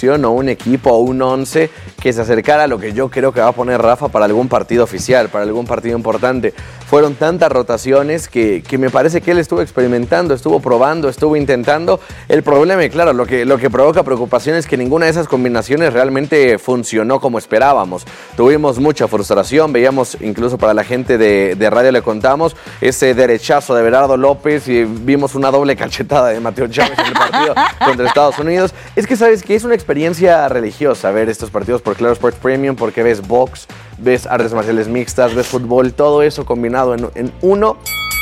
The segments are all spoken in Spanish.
selección o un equipo o un 11 que se acercara a lo que yo creo que va a poner Rafa para algún partido oficial, para algún partido importante. Fueron tantas rotaciones que me parece que él estuvo experimentando, estuvo probando, estuvo intentando. El problema, y claro, lo que provoca preocupación es que ninguna de esas combinaciones realmente funcionó como esperábamos. Tuvimos mucha frustración, veíamos incluso para la gente de radio le contamos ese derechazo de Berardo López y vimos una doble cachetada de Mateo Chávez en el partido contra Estados Unidos. Es que sabes que es una experiencia religiosa ver estos partidos por Claro Sports Premium, porque ves box, ves artes marciales mixtas, ves fútbol, todo eso combinado en uno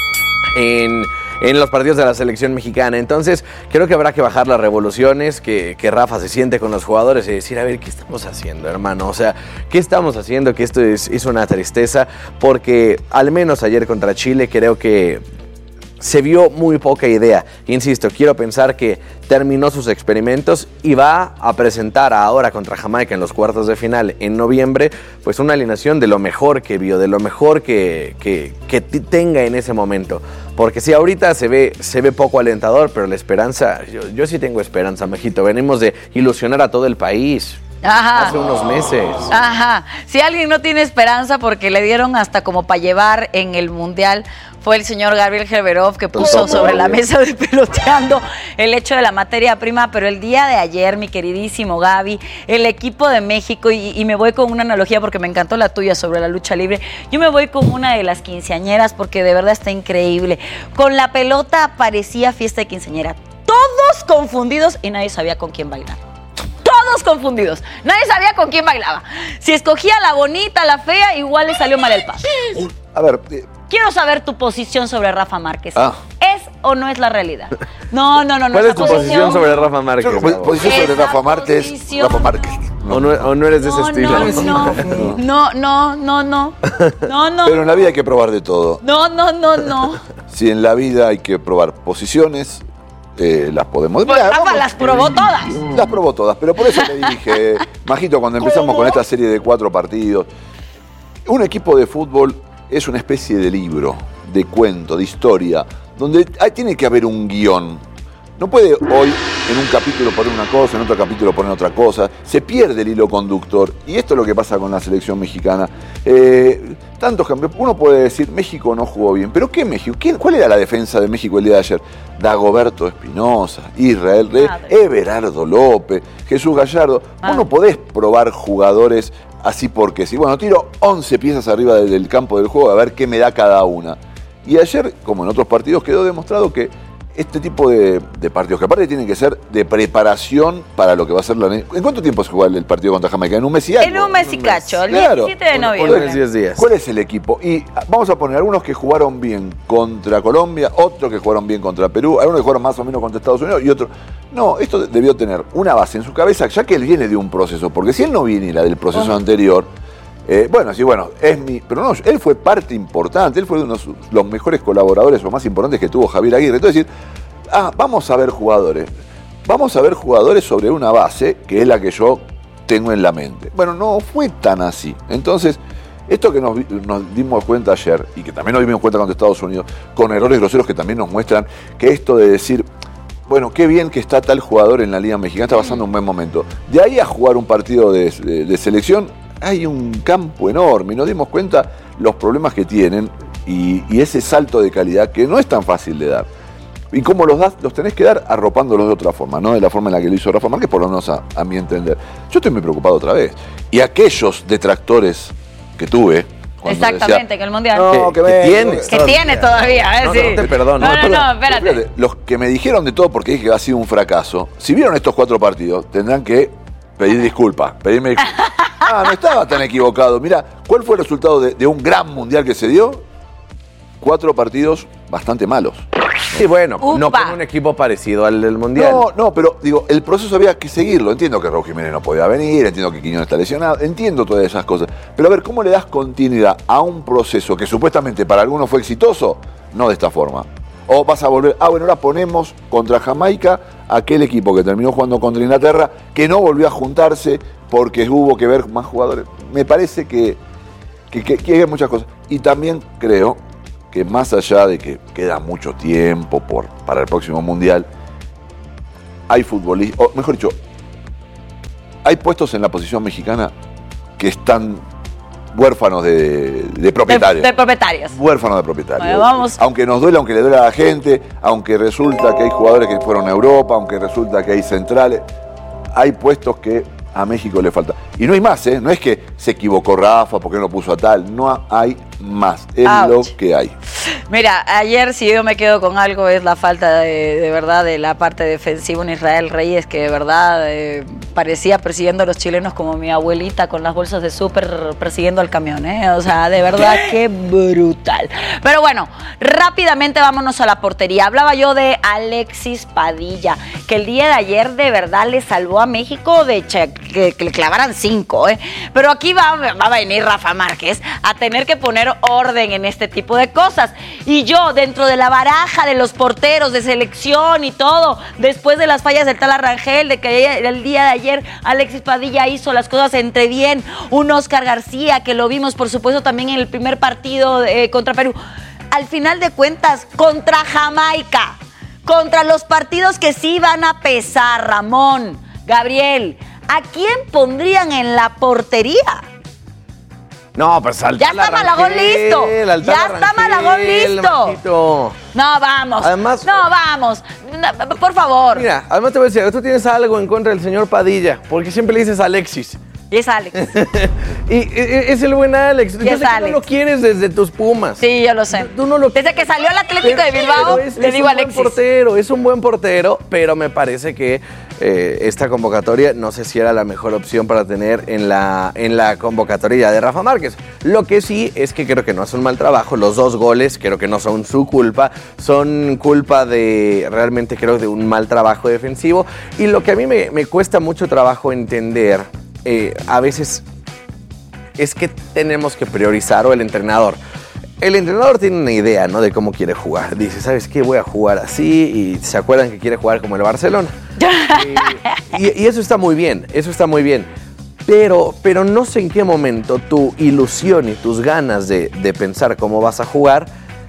en los partidos de la selección mexicana. Entonces creo que habrá que bajar las revoluciones, que Rafa se siente con los jugadores y decir, a ver, ¿qué estamos haciendo, hermano? O sea, ¿qué estamos haciendo? Que esto es una tristeza, porque al menos ayer contra Chile creo que se vio muy poca idea. Insisto, quiero pensar que terminó sus experimentos y va a presentar ahora contra Jamaica en los cuartos de final en noviembre, pues una alineación de lo mejor que vio, de lo mejor que tenga en ese momento. Porque sí, ahorita se ve poco alentador, pero la esperanza, yo sí tengo esperanza, Majito. Venimos de ilusionar a todo el país. Ajá. Hace unos meses. Ajá. Si alguien no tiene esperanza porque le dieron hasta como para llevar en el Mundial, fue el señor Gabriel Gerberov, que puso sobre la mesa de Peloteando el hecho de la materia prima. Pero el día de ayer, mi queridísimo Gaby, el equipo de México, y me voy con una analogía porque me encantó la tuya sobre la lucha libre, yo me voy con una de las quinceañeras porque de verdad está increíble. Con la pelota parecía fiesta de quinceañera, todos confundidos y nadie sabía con quién bailar. Todos confundidos. Nadie sabía con quién bailaba. Si escogía la bonita, la fea, igual le salió mal el paso. A ver. Quiero saber tu posición sobre Rafa Márquez. ¿Es o no es la realidad? No. ¿Cuál es tu posición sobre Rafa Márquez? Posición sobre Rafa Márquez. Rafa Márquez. ¿O no eres de ese estilo? No. Pero en la vida hay que probar de todo. No. Si en la vida hay que probar posiciones, las podemos... Pues Rafa las probó todas. Las probó todas, pero por eso le dije, Majito, cuando empezamos con esta serie de 4 partidos, un equipo de fútbol es una especie de libro, de cuento, de historia, donde tiene que haber un guión. No puede hoy en un capítulo poner una cosa, en otro capítulo poner otra cosa. Se pierde el hilo conductor. Y esto es lo que pasa con la selección mexicana. Tantos campeones. Uno puede decir, México no jugó bien. ¿Pero qué México? ¿Cuál era la defensa de México el día de ayer? Dagoberto Espinosa, Israel Rey, Everardo López, Jesús Gallardo. Vos no podés probar jugadores así porque sí. Bueno, tiro 11 piezas arriba del campo del juego a ver qué me da cada una. Y ayer, como en otros partidos, quedó demostrado que este tipo de partidos, que aparte tienen que ser de preparación para lo que va a ser la... ¿En cuánto tiempo se juega el partido contra Jamaica? ¿En un mes y algo? En un mes y cacho, el claro. 17 de noviembre. 10 días. ¿Cuál es el equipo? Y vamos a poner algunos que jugaron bien contra Colombia, otros que jugaron bien contra Perú, algunos que jugaron más o menos contra Estados Unidos y otros... No, esto debió tener una base en su cabeza, ya que él viene de un proceso, porque si él no viniera del proceso anterior... pero no, él fue parte importante, él fue uno de los mejores colaboradores o más importantes que tuvo Javier Aguirre. Entonces vamos a ver jugadores sobre una base que es la que yo tengo en la mente. Bueno, no fue tan así. Entonces, esto que nos dimos cuenta ayer, y que también nos dimos cuenta contra Estados Unidos, con errores groseros que también nos muestran que esto de decir, bueno, qué bien que está tal jugador en la Liga Mexicana, está pasando un buen momento. De ahí a jugar un partido de selección, hay un campo enorme y nos dimos cuenta los problemas que tienen y ese salto de calidad que no es tan fácil de dar. ¿Y cómo los das? Los tenés que dar arropándolos de otra forma, no de la forma en la que lo hizo Rafa Márquez, por lo menos a mi entender. Yo estoy muy preocupado otra vez. Y aquellos detractores que tuve... Exactamente, decía, que el Mundial... No, que tiene todavía, no te perdono. No, espérate. Los que me dijeron de todo porque dije que ha sido un fracaso, si vieron estos 4 partidos, tendrán que pedirme disculpas. No estaba tan equivocado. Mira, ¿cuál fue el resultado de un gran mundial que se dio? 4 partidos bastante malos. Sí, bueno, no con un equipo parecido al del Mundial. No, pero digo, el proceso había que seguirlo. Entiendo que Raúl Jiménez no podía venir, entiendo que Quiñones está lesionado, entiendo todas esas cosas. Pero a ver, ¿cómo le das continuidad a un proceso que supuestamente para algunos fue exitoso? No de esta forma. O vas a volver, ahora ponemos contra Jamaica aquel equipo que terminó jugando contra Inglaterra, que no volvió a juntarse porque hubo que ver más jugadores. Me parece que hay muchas cosas. Y también creo que más allá de que queda mucho tiempo para el próximo Mundial, hay futbolistas, o mejor dicho, hay puestos en la posición mexicana que están huérfanos de propietarios. De propietarios. Huérfanos de propietarios. Bueno, vamos. Aunque nos duele, aunque le duele a la gente, aunque resulta que hay jugadores que fueron a Europa, aunque resulta que hay centrales, hay puestos que a México le falta. Y no hay más, ¿eh? No es que se equivocó Rafa porque no puso a tal. No hay más. Es lo que hay. Mira, ayer si yo me quedo con algo es la falta de verdad de la parte defensiva en Israel Reyes, que de verdad parecía persiguiendo a los chilenos como mi abuelita con las bolsas de súper persiguiendo al camión, ¿eh? O sea, de verdad qué brutal. Pero bueno, rápidamente vámonos a la portería. Hablaba yo de Alexis Padilla, que el día de ayer de verdad le salvó a México de que le clavaran 5, ¿eh? Pero aquí va a venir Rafa Márquez a tener que poner orden en este tipo de cosas. Y yo, dentro de la baraja de los porteros de selección y todo, después de las fallas del Tala Rangel, de que el día de ayer Alexis Padilla hizo las cosas entre bien, un Oscar García, que lo vimos por supuesto también en el primer partido contra Perú, al final de cuentas, contra Jamaica, contra los partidos que sí van a pesar, Ramón, Gabriel, ¿a quién pondrían en la portería? No, pues al ya está Malagón listo. Ya está Malagón listo. Majito. No, vamos. Además, no, vamos. No, por favor. Mira, además te voy a decir, tú tienes algo en contra del señor Padilla, porque siempre le dices Alexis. Y es Alex. y es el buen Alex. Yo sé que tú lo quieres desde tus Pumas. Sí, yo lo sé. Tú no lo desde que salió el Atlético de Bilbao, le digo a Alexis. Es un buen portero, pero me parece que esta convocatoria no sé si era la mejor opción para tener en la convocatoria de Rafa Márquez. Lo que sí es que creo que no hace un mal trabajo. Los 2 goles creo que no son su culpa, son culpa de realmente creo de un mal trabajo defensivo. Y lo que a mí me cuesta mucho trabajo entender a veces es que tenemos que priorizar, o el entrenador tiene una idea, ¿no?, de cómo quiere jugar. Dice, ¿sabes qué? Voy a jugar así, y se acuerdan que quiere jugar como el Barcelona. Y eso está muy bien, Pero no sé en qué momento tu ilusión y tus ganas de pensar cómo vas a jugar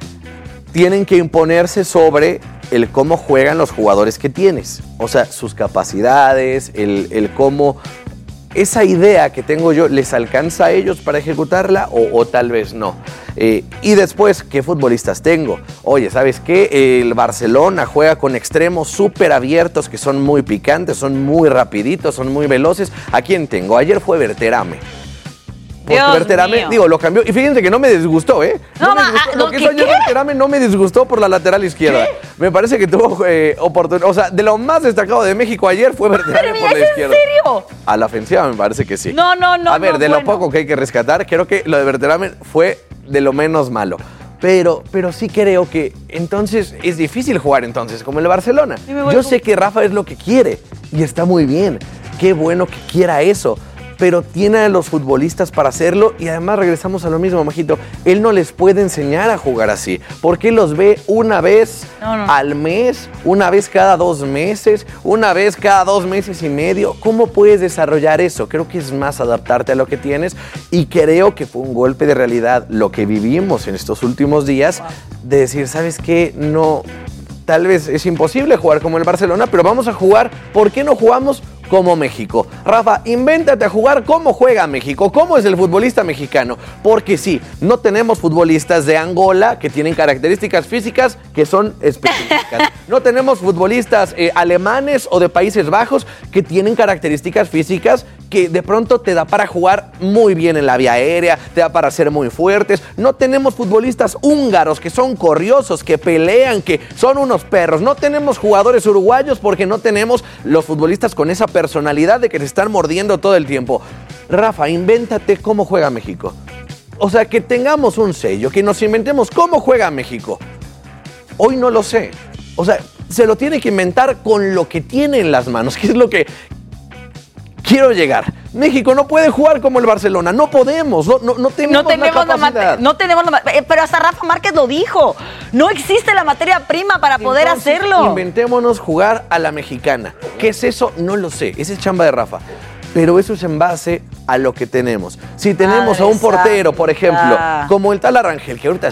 tienen que imponerse sobre el cómo juegan los jugadores que tienes. O sea, sus capacidades, el cómo... Esa idea que tengo yo, ¿les alcanza a ellos para ejecutarla o tal vez no? Y después, ¿qué futbolistas tengo? Oye, ¿sabes qué? El Barcelona juega con extremos súper abiertos que son muy picantes, son muy rapiditos, son muy veloces. ¿A quién tengo? Ayer fue Berterame. Porque Berterame, lo cambió. Y fíjense que no me disgustó, ¿eh? Lo que hizo ayer Berterame no me disgustó por la lateral izquierda. ¿Qué? Me parece que tuvo oportunidad. O sea, de lo más destacado de México ayer fue Berterame por la izquierda. ¿En serio? A la ofensiva me parece que sí. No. A ver, de lo poco que hay que rescatar, creo que lo de Berterame fue de lo menos malo. Pero sí creo que entonces es difícil jugar entonces, como el Barcelona. Yo sé que Rafa es lo que quiere y está muy bien. Qué bueno que quiera eso. Pero tiene a los futbolistas para hacerlo y además regresamos a lo mismo, Majito. Él no les puede enseñar a jugar así, porque él los ve una vez al mes, una vez cada 2 meses, una vez cada 2 meses y medio. ¿Cómo puedes desarrollar eso? Creo que es más adaptarte a lo que tienes y creo que fue un golpe de realidad lo que vivimos en estos últimos días de decir, ¿sabes qué? No, tal vez es imposible jugar como el Barcelona, pero vamos a jugar. ¿Por qué no jugamos como México? Rafa, invéntate a jugar como juega México, cómo es el futbolista mexicano, porque sí, no tenemos futbolistas de Angola que tienen características físicas que son específicas, no tenemos futbolistas alemanes o de Países Bajos que tienen características físicas que de pronto te da para jugar muy bien en la vía aérea, te da para ser muy fuertes, no tenemos futbolistas húngaros que son corriosos, que pelean, que son unos perros, no tenemos jugadores uruguayos porque no tenemos los futbolistas con esa personalidad de que te están mordiendo todo el tiempo. Rafa, invéntate cómo juega México. O sea, que tengamos un sello, que nos inventemos cómo juega México. Hoy no lo sé. O sea, se lo tiene que inventar con lo que tiene en las manos, que es lo que quiero llegar. México no puede jugar como el Barcelona, no podemos, no tenemos la capacidad. Pero hasta Rafa Márquez lo dijo, no existe la materia prima para poder hacerlo. Inventémonos jugar a la mexicana. ¿Qué es eso? No lo sé, esa es chamba de Rafa. Pero eso es en base a lo que tenemos. Si tenemos a un portero, por ejemplo, como el Tala Rangel, que ahorita sí,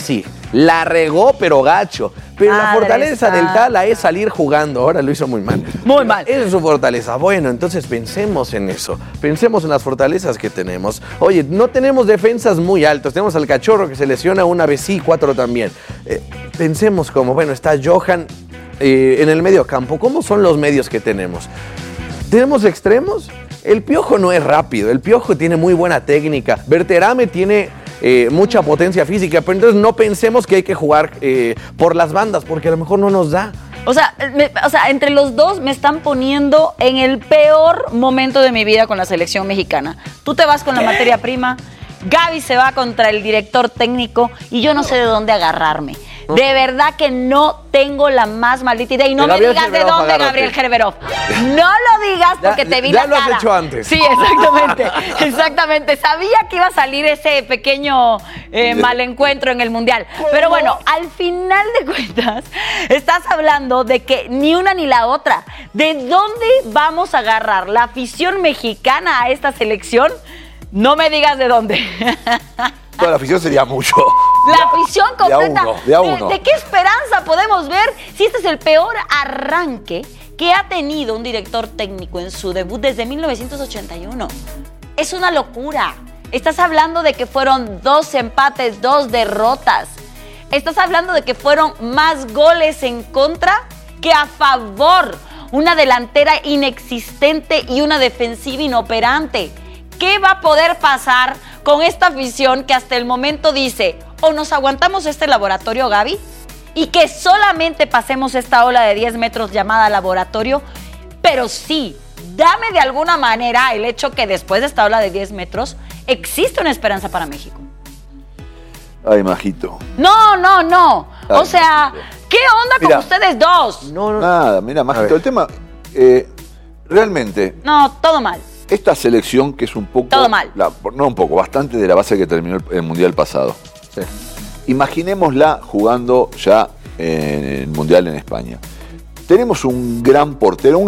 La regó, pero gacho. Pero la fortaleza del santa. Tala es salir jugando. Ahora lo hizo muy mal. Muy mal. Esa es su fortaleza. Bueno, entonces pensemos en eso. Pensemos en las fortalezas que tenemos. Oye, no tenemos defensas muy altas. Tenemos al Cachorro que se lesiona una vez sí, 4 también. Pensemos como, bueno, está Johan en el medio campo. ¿Cómo son los medios que tenemos? ¿Tenemos extremos? El Piojo no es rápido. El Piojo tiene muy buena técnica. Berterame tiene mucha potencia física, pero entonces no pensemos que hay que jugar por las bandas, porque a lo mejor no nos da. O sea, entre los dos me están poniendo en el peor momento de mi vida con la selección mexicana. Tú te vas con la materia prima, Gaby se va contra el director técnico y yo no sé de dónde agarrarme. De verdad que no tengo la más maldita idea. Y no me digas de dónde, Gabriel Herberov. No lo digas porque te vi la cara. Ya lo has hecho antes. Sí, exactamente. Exactamente. Sabía que iba a salir ese pequeño mal encuentro en el Mundial. Pero bueno, al final de cuentas, estás hablando de que ni una ni la otra. ¿De dónde vamos a agarrar la afición mexicana a esta selección? No me digas de dónde. Toda la afición sería mucho. La afición completa. De a uno. ¿De qué esperanza podemos ver si este es el peor arranque que ha tenido un director técnico en su debut desde 1981? Es una locura. Estás hablando de que fueron 2 empates, 2 derrotas. Estás hablando de que fueron más goles en contra que a favor. Una delantera inexistente y una defensiva inoperante. ¿Qué va a poder pasar con esta afición que hasta el momento dice, o nos aguantamos este laboratorio, Gaby, y que solamente pasemos esta ola de 10 metros llamada laboratorio, pero sí, dame de alguna manera el hecho que después de esta ola de 10 metros existe una esperanza para México? Ay, Majito. No. Ay, o sea, Majito. ¿qué onda con ustedes dos? No. Nada, mira, Majito, el tema, realmente, No, todo mal. esta selección que es un poco... Todo mal. No un poco, bastante de la base que terminó el Mundial pasado. Sí. Imaginémosla jugando ya en el Mundial en España. Tenemos un gran portero,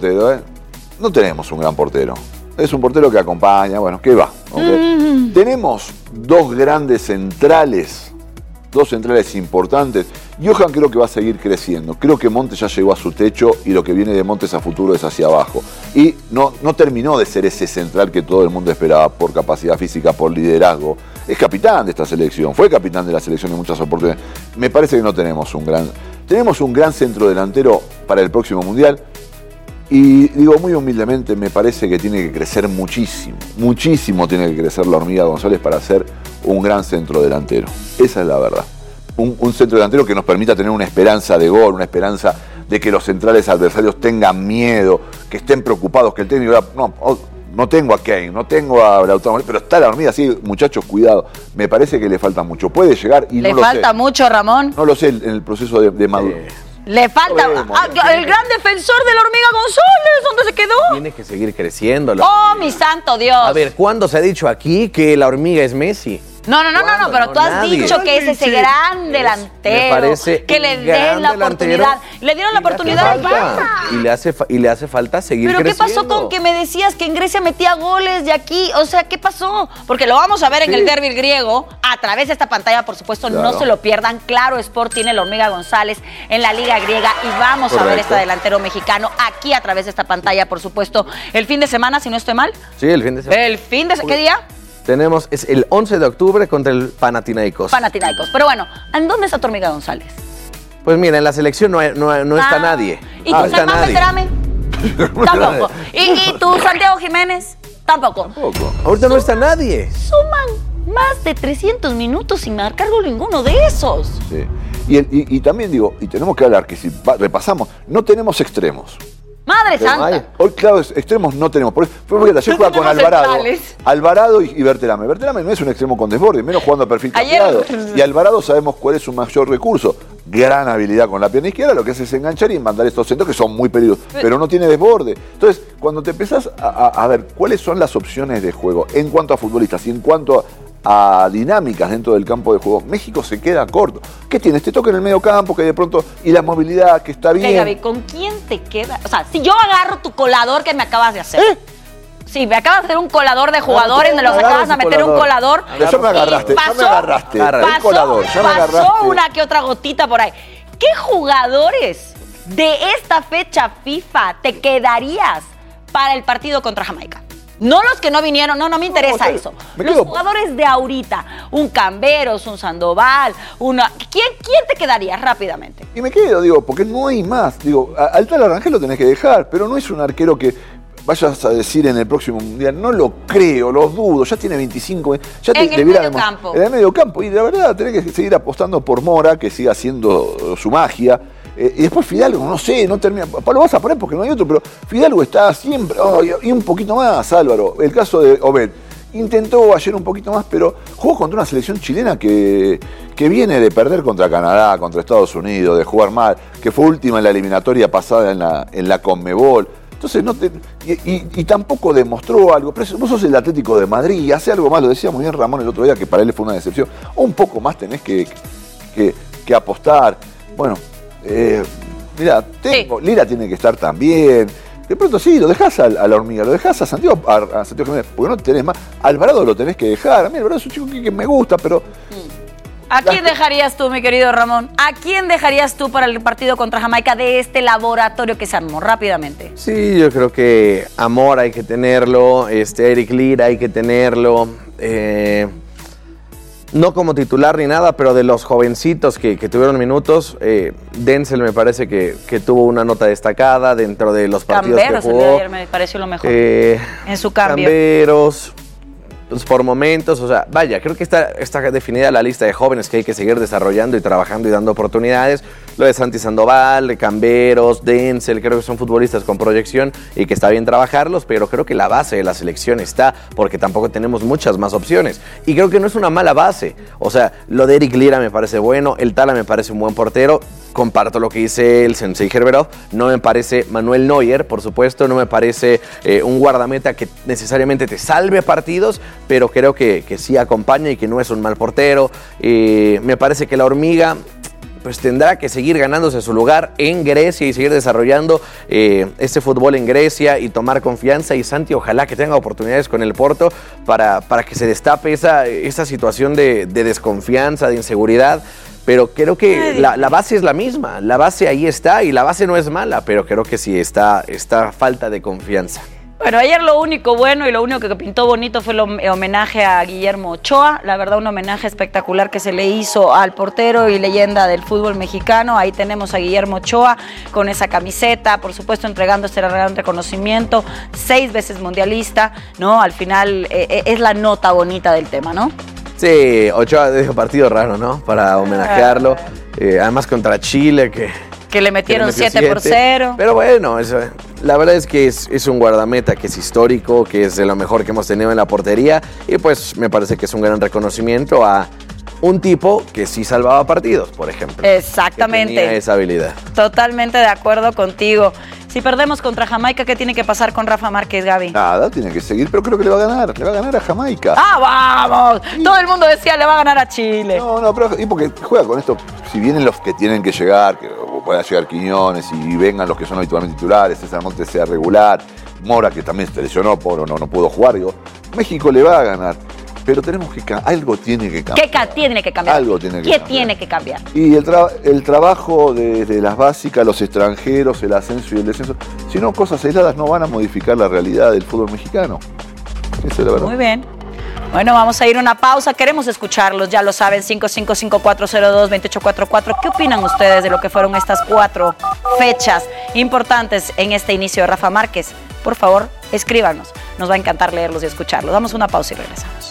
No tenemos un gran portero. Es un portero que acompaña, bueno, que va. ¿Okay? Tenemos 2 grandes centrales, 2 centrales importantes. Johan creo que va a seguir creciendo. Creo que Montes ya llegó a su techo y lo que viene de Montes a futuro es hacia abajo. Y no terminó de ser ese central que todo el mundo esperaba por capacidad física, por liderazgo. Es capitán de esta selección, fue capitán de la selección en muchas oportunidades. Me parece que no tenemos un gran... Tenemos un gran centro delantero para el próximo Mundial. Y digo muy humildemente, me parece que tiene que crecer muchísimo. Muchísimo tiene que crecer la Hormiga González para ser un gran centro delantero. Esa es la verdad. Un centro delantero que nos permita tener una esperanza de gol, una esperanza de que los centrales adversarios tengan miedo, que estén preocupados, que el técnico diga, no tengo a Kane, no tengo a Lautaro, pero está la Hormiga, sí, muchachos, cuidado. Me parece que le falta mucho. Puede llegar y no lo sé. ¿Le falta mucho, Ramón? No lo sé en el proceso de madurez. Le falta el gran defensor de la Hormiga González, ¿dónde se quedó? Tiene que seguir creciendo. ¡Oh, mi santo Dios! A ver, ¿cuándo se ha dicho aquí que la Hormiga es Messi? No, pero tú has nadie. dicho que es ese gran delantero, Me parece que le un den gran la delantero. oportunidad. Le dieron la oportunidad y le hace falta seguir ¿Pero creciendo. qué pasó con que me decías que en Grecia metía goles de aquí? O sea, ¿qué pasó? Porque lo vamos a ver en el derbi griego a través de esta pantalla, por supuesto, Claro. no se lo pierdan. Claro Sport tiene la Hormiga González en la Liga Griega y vamos a ver Correcto. este delantero mexicano aquí a través de esta pantalla, por supuesto. El fin de semana, si no estoy mal. Sí, el fin de semana. ¿Qué día? Es el 11 de octubre contra el Panathinaikos. Panathinaikos. Pero bueno, ¿en dónde está tu Hormiga González? Pues mira, en la selección no está nadie. ¿Y No tu está Germán nadie. Beltrame? Tampoco. ¿Y tu Santiago Jiménez? Tampoco. Tampoco. Ahorita no está nadie. Suman más de 300 minutos sin marcar gol ninguno de esos. Sí. Y también digo, y tenemos que hablar que si repasamos, no tenemos extremos. Madre santa. Hoy, claro, extremos no tenemos. Porque ayer juega con tenemos Alvarado. centrales. Alvarado y Berterame. Berterame no es un extremo con desborde, menos jugando a perfil cambiado. Y Alvarado sabemos cuál es su mayor recurso. Gran habilidad con la pierna izquierda, lo que hace es enganchar y mandar estos centros que son muy peligrosos, pero no tiene desborde. Entonces, cuando te empezás a ver cuáles son las opciones de juego en cuanto a futbolistas y en cuanto a dinámicas dentro del campo de juego, México se queda corto. ¿Qué tiene? Este toque en el medio campo que de pronto, y la movilidad que está bien. Gaby, ¿con quién te queda? O sea, si yo agarro tu colador que me acabas de hacer. Sí, me acabas de hacer un colador de jugadores, me los acabas de meter un colador. Ya me agarraste, ya me agarraste. Pasó una que otra gotita por ahí. ¿Qué jugadores de esta fecha FIFA te quedarías para el partido contra Jamaica? No los que no vinieron, no me interesa eso. Los jugadores de ahorita, un Camberos, un Sandoval, ¿Quién te quedaría rápidamente? Y me quedo, digo, porque no hay más. Digo, al tal Arrangel lo tenés que dejar, pero no es un arquero que vayas a decir en el próximo mundial. No lo creo, lo dudo. Ya tiene 25, ya en el medio campo. En el medio campo. Y la verdad, tenés que seguir apostando por Mora, que siga haciendo su magia. Y después Fidalgo, no sé, no termina. Lo vas a poner porque no hay otro, pero Fidalgo está siempre. Y un poquito más, Álvaro. El caso de Obed. Intentó ayer un poquito más, pero jugó contra una selección chilena que viene de perder contra Canadá, contra Estados Unidos, de jugar mal, que fue última en la eliminatoria pasada en la Conmebol. Entonces, y tampoco demostró algo. Pero vos sos el Atlético de Madrid y hace algo más. Lo decía muy bien Ramón el otro día, que para él fue una decepción. Un poco más tenés que apostar. Bueno. Mira, Lira tiene que estar también. De pronto sí, lo dejás a la Hormiga, lo dejás a Santiago Jiménez, porque no tenés más. Alvarado lo tenés que dejar. A mí Alvarado es un chico que me gusta, pero. ¿A quién dejarías tú, mi querido Ramón? ¿A quién dejarías tú para el partido contra Jamaica de este laboratorio que se armó rápidamente? Sí, yo creo que Amor hay que tenerlo, Eric Lira hay que tenerlo. No como titular ni nada, pero de los jovencitos que tuvieron minutos, Denzel me parece que tuvo una nota destacada dentro de los partidos Camberos, que jugó. El de ayer me pareció lo mejor en su cambio. Camberos, pues por momentos, o sea, vaya, creo que está definida la lista de jóvenes que hay que seguir desarrollando y trabajando y dando oportunidades. Lo de Santi Sandoval, de Camberos, Denzel, creo que son futbolistas con proyección y que está bien trabajarlos, pero creo que la base de la selección está, porque tampoco tenemos muchas más opciones. Y creo que no es una mala base. O sea, lo de Eric Lira me parece bueno, el Tala me parece un buen portero. Comparto lo que dice el Sensei Herberov. No me parece Manuel Neuer, por supuesto, no me parece un guardameta que necesariamente te salve partidos, pero creo que sí acompaña y que no es un mal portero. Me parece que la Hormiga pues tendrá que seguir ganándose su lugar en Grecia y seguir desarrollando este fútbol en Grecia y tomar confianza. Y Santi, ojalá que tenga oportunidades con el Porto para que se destape esa situación de desconfianza, de inseguridad. Pero creo que la base es la misma, la base ahí está y la base no es mala, pero creo que sí está falta de confianza. Bueno, ayer lo único bueno y lo único que pintó bonito fue el homenaje a Guillermo Ochoa. La verdad, un homenaje espectacular que se le hizo al portero y leyenda del fútbol mexicano. Ahí tenemos a Guillermo Ochoa con esa camiseta, por supuesto entregando este gran reconocimiento. 6 veces mundialista, ¿no? Al final es la nota bonita del tema, ¿no? Sí, Ochoa dijo partido raro, ¿no? Para homenajearlo. Además contra Chile, que le metieron 7-0. Pero bueno, la verdad es que es un guardameta que es histórico, que es de lo mejor que hemos tenido en la portería. Y pues me parece que es un gran reconocimiento a un tipo que sí salvaba partidos, por ejemplo. Exactamente. Que tenía esa habilidad. Totalmente de acuerdo contigo. Si perdemos contra Jamaica, ¿qué tiene que pasar con Rafa Márquez, Gaby? Nada, tiene que seguir, pero creo que le va a ganar a Jamaica. ¡Ah, vamos! Sí. Todo el mundo decía, le va a ganar a Chile. No, pero y porque juega con esto, si vienen los que tienen que llegar, que pueda llegar Quiñones y vengan los que son habitualmente titulares, César Montes sea regular, Mora, que también se lesionó, no pudo jugar, digo, México le va a ganar. Pero tenemos algo tiene que cambiar. ¿Qué tiene que cambiar? Algo tiene que cambiar. ¿Qué tiene que cambiar? Y el trabajo de las básicas, los extranjeros, el ascenso y el descenso, si no, cosas aisladas no van a modificar la realidad del fútbol mexicano. Eso es la verdad. Muy bien. Bueno, vamos a ir a una pausa. Queremos escucharlos, ya lo saben, 5554022844. ¿Qué opinan ustedes de lo que fueron estas 4 fechas importantes en este inicio de Rafa Márquez? Por favor, escríbanos. Nos va a encantar leerlos y escucharlos. Damos una pausa y regresamos.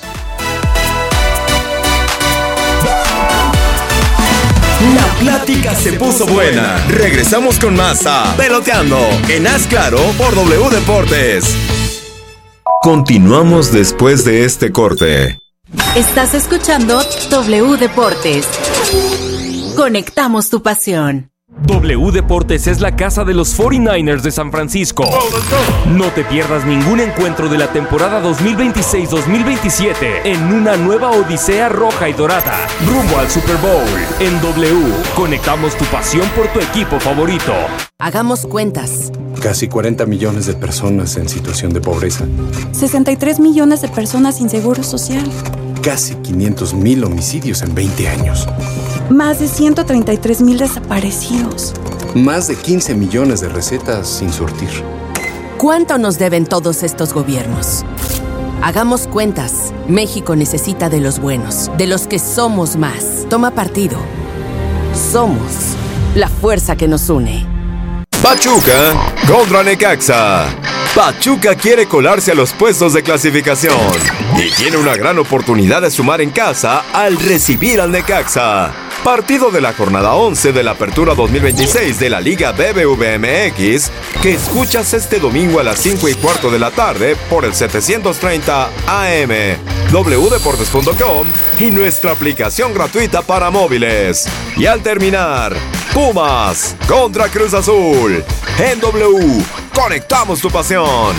La plática se puso buena. Regresamos con más a Peloteando en Haz Claro por W Deportes. Continuamos después de este corte. Estás escuchando W Deportes. Conectamos tu pasión. W Deportes es la casa de los 49ers de San Francisco. No te pierdas ningún encuentro de la temporada 2026-2027 en una nueva odisea roja y dorada, rumbo al Super Bowl. En W, conectamos tu pasión por tu equipo favorito. Hagamos cuentas. Casi 40 millones de personas en situación de pobreza. 63 millones de personas sin seguro social. Casi 500,000 homicidios en 20 años. Más de 133,000 desaparecidos. Más de 15 millones de recetas sin surtir. ¿Cuánto nos deben todos estos gobiernos? Hagamos cuentas. México necesita de los buenos, de los que somos más. Toma partido. Somos la fuerza que nos une. Pachuca contra Necaxa. Pachuca quiere colarse a los puestos de clasificación y tiene una gran oportunidad de sumar en casa al recibir al Necaxa. Partido de la jornada 11 de la Apertura 2026 de la Liga BBVA-MX, que escuchas este domingo a las 5:15 de la tarde por el 730 AM, wdeportes.com y nuestra aplicación gratuita para móviles. Y al terminar, Pumas contra Cruz Azul. En W, conectamos tu pasión.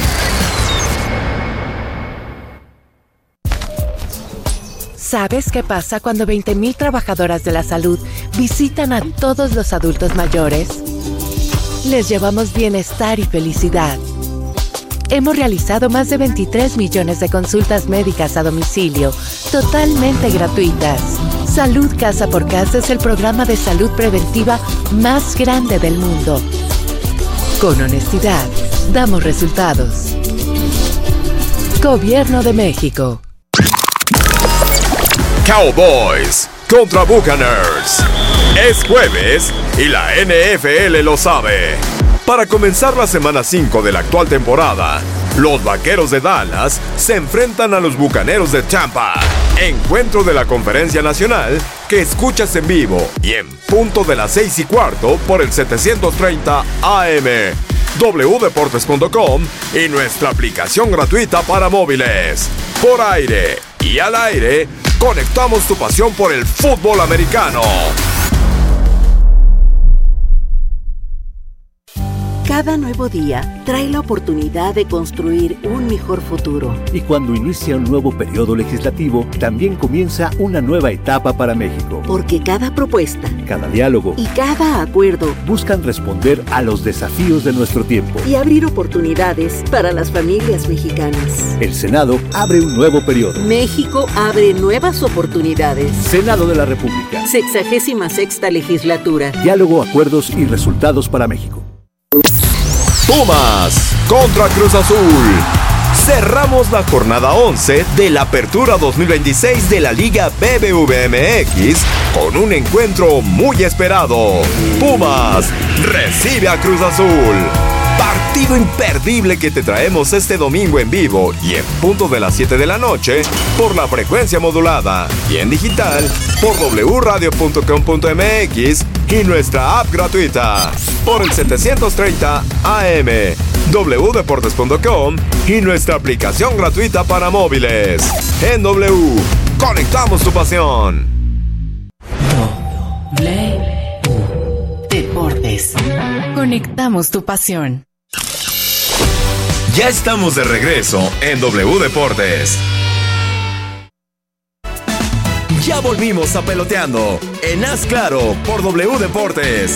¿Sabes qué pasa cuando 20,000 trabajadoras de la salud visitan a todos los adultos mayores? Les llevamos bienestar y felicidad. Hemos realizado más de 23 millones de consultas médicas a domicilio, totalmente gratuitas. Salud Casa por Casa es el programa de salud preventiva más grande del mundo. Con honestidad, damos resultados. Gobierno de México. Cowboys contra Buccaneers. Es jueves y la NFL lo sabe. Para comenzar la semana 5 de la actual temporada, los Vaqueros de Dallas se enfrentan a los Bucaneros de Tampa. Encuentro de la Conferencia Nacional que escuchas en vivo y en punto de las 6:15 por el 730 AM, wdeportes.com y nuestra aplicación gratuita para móviles. Por aire y al aire, conectamos tu pasión por el fútbol americano. Cada nuevo día trae la oportunidad de construir un mejor futuro. Y cuando inicia un nuevo periodo legislativo, también comienza una nueva etapa para México. Porque cada propuesta, cada diálogo y cada acuerdo buscan responder a los desafíos de nuestro tiempo y abrir oportunidades para las familias mexicanas. El Senado abre un nuevo periodo. México abre nuevas oportunidades. Senado de la República. 66ª legislatura. Diálogo, acuerdos y resultados para México. Pumas contra Cruz Azul. Cerramos la jornada 11 de la Apertura 2026 de la Liga BBVA-MX con un encuentro muy esperado. Pumas recibe a Cruz Azul. Partido imperdible que te traemos este domingo en vivo y en punto de las 7 de la noche por la frecuencia modulada y en digital por wradio.com.mx y nuestra app gratuita por el 730 AM, wdeportes.com y nuestra aplicación gratuita para móviles. En W, conectamos tu pasión. Deportes. Conectamos tu pasión. Ya estamos de regreso en W Deportes. Ya volvimos a Peloteando en Haz Claro por W Deportes.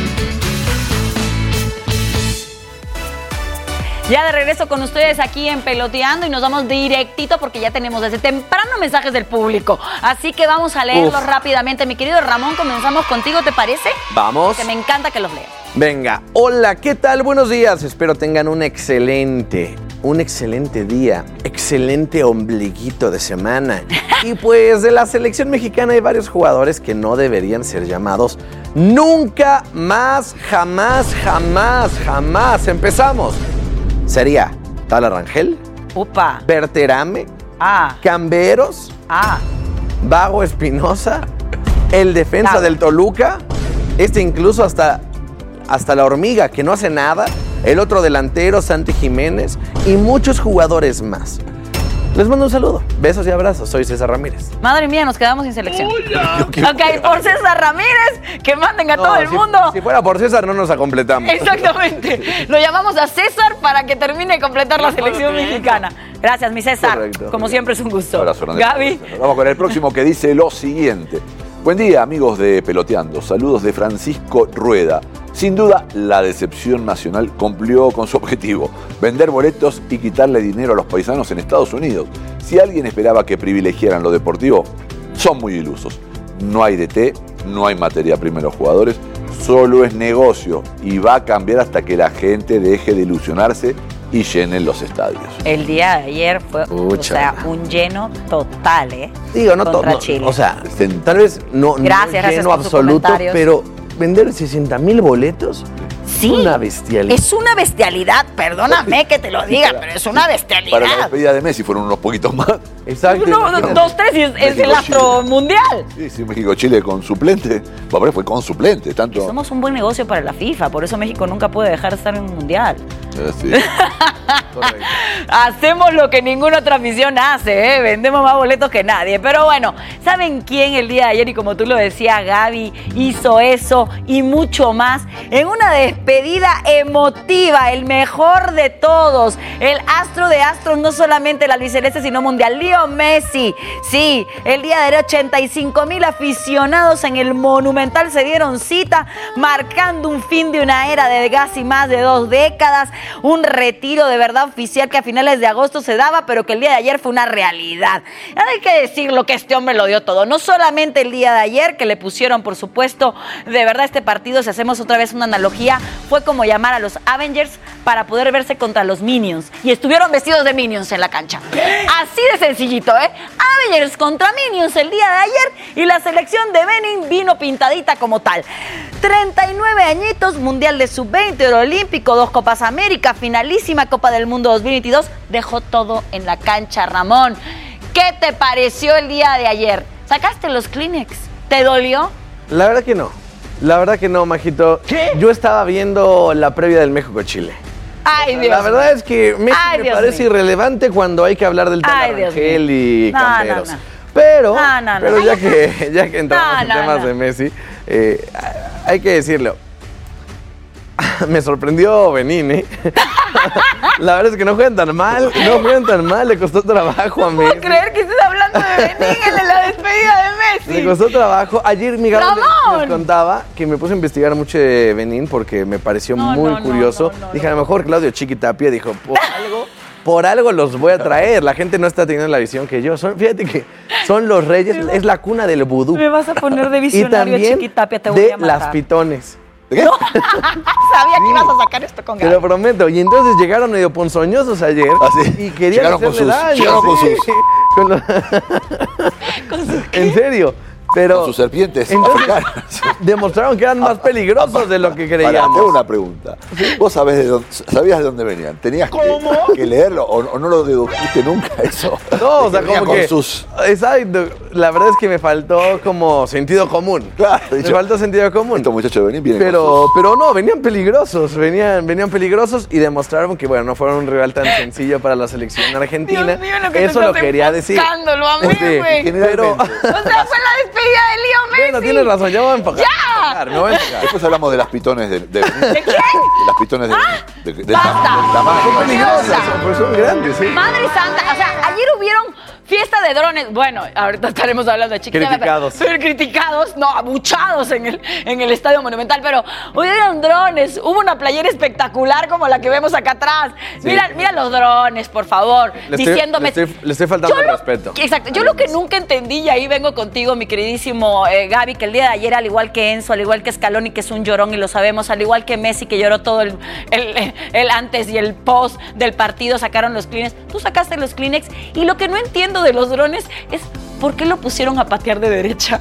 Ya de regreso con ustedes aquí en Peloteando y nos vamos directito porque ya tenemos desde temprano mensajes del público. Así que vamos a leerlos rápidamente. Mi querido Ramón, comenzamos contigo, ¿te parece? Vamos. Que me encanta que los leas. Venga, hola, ¿qué tal? Buenos días. Espero tengan un excelente día, excelente ombliguito de semana. Y pues de la selección mexicana hay varios jugadores que no deberían ser llamados nunca más, jamás. Empezamos. Sería Tala Rangel, Upa, Berterame, Camberos, Vago Espinosa, el defensa del Toluca, incluso hasta la hormiga que no hace nada, el otro delantero Santi Jiménez y muchos jugadores más. Les mando un saludo, besos y abrazos, soy César Ramírez. Madre mía, nos quedamos sin selección. Ok, por César Ramírez, que manden a todo el mundo. Si fuera por César no nos acompletamos. Exactamente, lo llamamos a César para que termine de completar la selección mexicana. Gracias, mi César. Correcto. Como siempre es un gusto. Un abrazo, Gaby. Vamos con el próximo que dice lo siguiente. Buen día, amigos de Peloteando. Saludos de Francisco Rueda. Sin duda, la decepción nacional cumplió con su objetivo, vender boletos y quitarle dinero a los paisanos en Estados Unidos. Si alguien esperaba que privilegiaran lo deportivo, son muy ilusos. No hay DT, no hay materia prima en los jugadores, solo es negocio y va a cambiar hasta que la gente deje de ilusionarse y llenen los estadios. El día de ayer fue un lleno total, ¿eh? Digo, no contra todo. Chile. O sea, tal vez no lleno absoluto, pero vender 60,000 boletos. Sí, una bestialidad. Es una bestialidad, perdóname que te lo diga, pero es una bestialidad. Para la despedida de Messi fueron unos poquitos más. Exacto. 2-3 y es el astro mundial. Sí, México-Chile con suplente. Bueno, fue con suplente. Tanto... Somos un buen negocio para la FIFA, por eso México nunca puede dejar de estar en un mundial. Sí. Hacemos lo que ninguna otra afición hace, ¿eh? Vendemos más boletos que nadie. Pero bueno, ¿saben quién el día de ayer? Y como tú lo decías, Gaby, hizo eso y mucho más en una despedida emotiva, el mejor de todos, el astro de astros, no solamente el albiceleste, sino mundial, Leo Messi. Sí, el día de ayer 85,000 aficionados en el Monumental se dieron cita, marcando un fin de una era de casi más de 2 décadas, un retiro de verdad oficial que a finales de agosto se daba, pero que el día de ayer fue una realidad. Hay que decirlo que este hombre lo dio todo, no solamente el día de ayer, que le pusieron, por supuesto, de verdad este partido, si hacemos otra vez una analogía, fue como llamar a los Avengers para poder verse contra los Minions, y estuvieron vestidos de Minions en la cancha. Así de sencillito, ¿eh? Avengers contra Minions el día de ayer, y la selección de Benin vino pintadita como tal. 39 añitos, Mundial de Sub-20, Oro Olímpico, 2 Copas América, finalísima Copa del Mundo 2022, dejó todo en la cancha, Ramón. ¿Qué te pareció el día de ayer? ¿Sacaste los Kleenex? ¿Te dolió? La verdad que no. La verdad que no, Majito. ¿Qué? Yo estaba viendo la previa del México-Chile. Ay, Dios. La verdad es que Messi me parece irrelevante cuando hay que hablar del tema Rangel y Camperos. Pero ya que entramos en temas de Messi, hay que decirlo. Me sorprendió Benín, ¿eh? La verdad es que no juegan tan mal, le costó trabajo a Messi. No puedo creer que estés hablando de Benín en la despedida de Messi. Le costó trabajo. Ayer Miguel les contaba que me puse a investigar mucho de Benín porque me pareció muy curioso. Dije, a lo mejor Claudio Chiquitapia dijo, por algo los voy a traer. La gente no está teniendo la visión que yo. Fíjate que son los reyes, es la cuna del vudú. Me vas a poner de visionario, Chiquitapia, te voy a matar. De las pitones. ¿Qué? No, sabía que ibas a sacar esto con Gaby. Te lo prometo. Y entonces llegaron medio ponzoñosos ayer y querían hacerle daño. Llegaron con sus... ¿En serio? Pero con sus serpientes africanas. Demostraron que eran más peligrosos de lo que creíamos. Tengo una pregunta. ¿Vos sabías de dónde venían? ¿Tenías que leerlo o no lo dedujiste nunca eso? No, o sea, como que... Exacto. La verdad es que me faltó como sentido común. Claro. Me faltó sentido común. Estos muchachos de Benín vienen pero no, venían peligrosos. Venían peligrosos y demostraron que, bueno, no fueron un rival tan sencillo para la selección argentina. Dios mío, lo que eso lo quería decir. Escándalo, a mí, güey. Pero... O sea, fue la despedida de Leo Messi. Bueno, tienes razón, ya me voy a enfocar. ¡Ya! Me voy a enfocar. Después hablamos de las pitones de ¿De quién? De las pitones del tamaño. Son peligrosas, pues son grandes, sí. Madre santa, o sea, ayer hubieron fiesta de drones. Bueno, ahorita estaremos hablando de Criticados. Pero criticados, no, abuchados en el Estadio Monumental, pero hubieron drones, hubo una playera espectacular como la que vemos acá atrás. Sí. Mira los drones, por favor, diciéndome... Le estoy faltando el respeto. Exacto, yo lo que nunca entendí, y ahí vengo contigo, mi queridísimo Gaby, que el día de ayer, al igual que Enzo, al igual que Scaloni, que es un llorón y lo sabemos, al igual que Messi, que lloró todo el antes y el post del partido, sacaron los Kleenex. Tú sacaste los Kleenex y lo que no entiendo de los drones es ¿por qué lo pusieron a patear de derecha?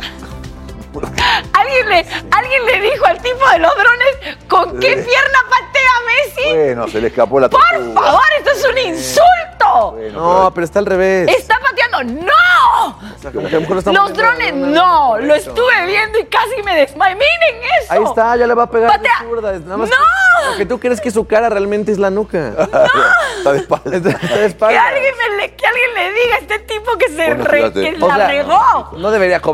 ¿Alguien le dijo al tipo de los drones con qué pierna patea Messi? Bueno, se le escapó la tortuga. Por favor, esto es un insulto. Bueno, no, pero está al revés. Está pateando. ¡No! Los drones, no. Lo estuve viendo y casi me desmayé. Miren eso. Ahí está, ya le va a pegar. Patea. Nada más ¡No! Porque tú crees que su cara realmente es la nuca. ¡No! Está de espalda. Está de espalda. Que alguien le diga a este tipo que la regó. No debería cobrar.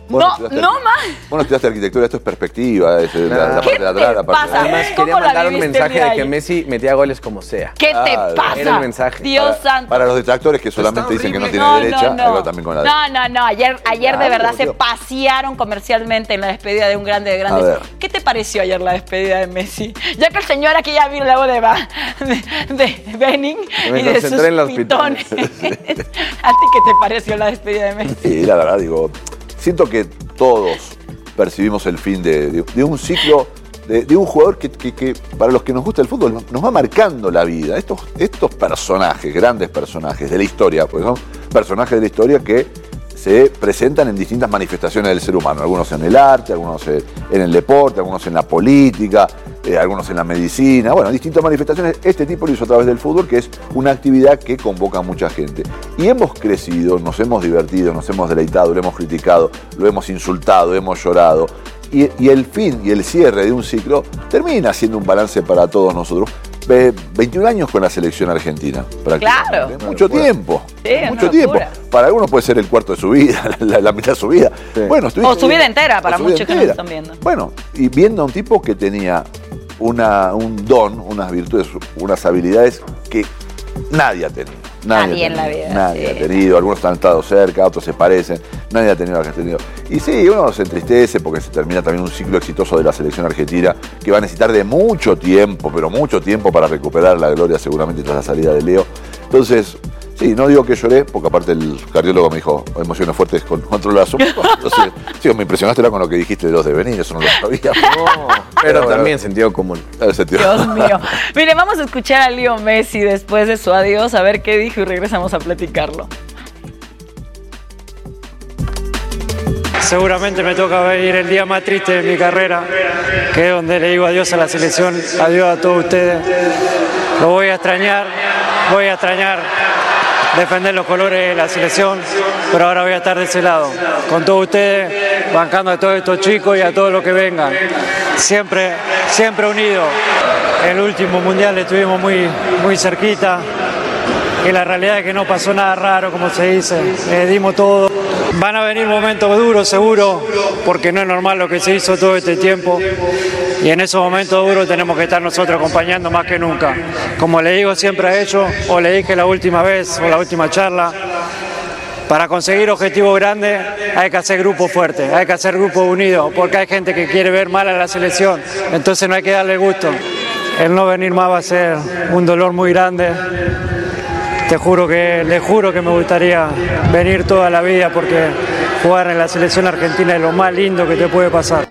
No más. Bueno, estudiaste arquitectura, esto es perspectiva, es la parte de atrás, la parte de Además, quería mandar un mensaje de que Messi metía goles como sea. ¿Qué te pasa? Era el mensaje. Dios santo. Para los detractores que solamente dicen que no tiene derecha, algo también con la derecha. No. Ayer de verdad se pasearon comercialmente en la despedida de un grande de grandes. ¿Qué te pareció ayer la despedida de Messi? Ya que el señor aquí ya vino la voz de Benning y de sus pitones. ¿A ti qué te pareció la despedida de Messi? Sí, la verdad, digo, siento que todos percibimos el fin de un ciclo, de un jugador que para los que nos gusta el fútbol nos va marcando la vida. Estos personajes, grandes personajes de la historia, porque son personajes de la historia que se presentan en distintas manifestaciones del ser humano, algunos en el arte, algunos en el deporte, algunos en la política, algunos en la medicina, bueno, distintas manifestaciones. Este tipo lo hizo a través del fútbol, que es una actividad que convoca a mucha gente. Y hemos crecido, nos hemos divertido, nos hemos deleitado, lo hemos criticado, lo hemos insultado, hemos llorado. Y el fin y el cierre de un ciclo termina siendo un balance para todos nosotros. 21 años con la selección argentina. Claro. Mucho tiempo. Sí, mucho tiempo. Para algunos puede ser el cuarto de su vida, la mitad de su vida. Sí. Bueno, o su vida entera, para muchos que nos están viendo. Bueno, y viendo a un tipo que tenía un don, unas virtudes, unas habilidades que nadie ha tenido. Nadie en la vida. Nadie ha tenido. Algunos han estado cerca, otros se parecen. Nadie ha tenido lo que ha tenido. Y sí, uno se entristece porque se termina también un ciclo exitoso de la selección argentina que va a necesitar de mucho tiempo, pero mucho tiempo para recuperar la gloria seguramente tras la salida de Leo. Entonces, sí, no digo que lloré, porque aparte el cardiólogo me dijo, emociones fuertes, controla su poco. Entonces, sí, me impresionaste con lo que dijiste de los devenirs, eso no lo sabía. No, pero también sentido común. Dios mío. Mire, vamos a escuchar a Leo Messi después de su adiós, a ver qué dijo y regresamos a platicarlo. Seguramente me toca venir el día más triste de mi carrera, que es donde le digo adiós a la selección, adiós a todos ustedes. Lo voy a extrañar defender los colores de la selección, pero ahora voy a estar de ese lado, con todos ustedes, bancando a todos estos chicos y a todos los que vengan. Siempre unidos. El último mundial estuvimos muy cerquita, y la realidad es que no pasó nada raro, como se dice, dimos todo. Van a venir momentos duros, seguro, porque no es normal lo que se hizo todo este tiempo. Y en esos momentos duros tenemos que estar nosotros acompañando más que nunca. Como le digo siempre a ellos, o le dije la última vez, o la última charla, para conseguir objetivos grandes hay que hacer grupos fuertes, hay que hacer grupos unidos, porque hay gente que quiere ver mal a la selección, entonces no hay que darle gusto. El no venir más va a ser un dolor muy grande. Les juro que me gustaría venir toda la vida, porque jugar en la selección argentina es lo más lindo que te puede pasar.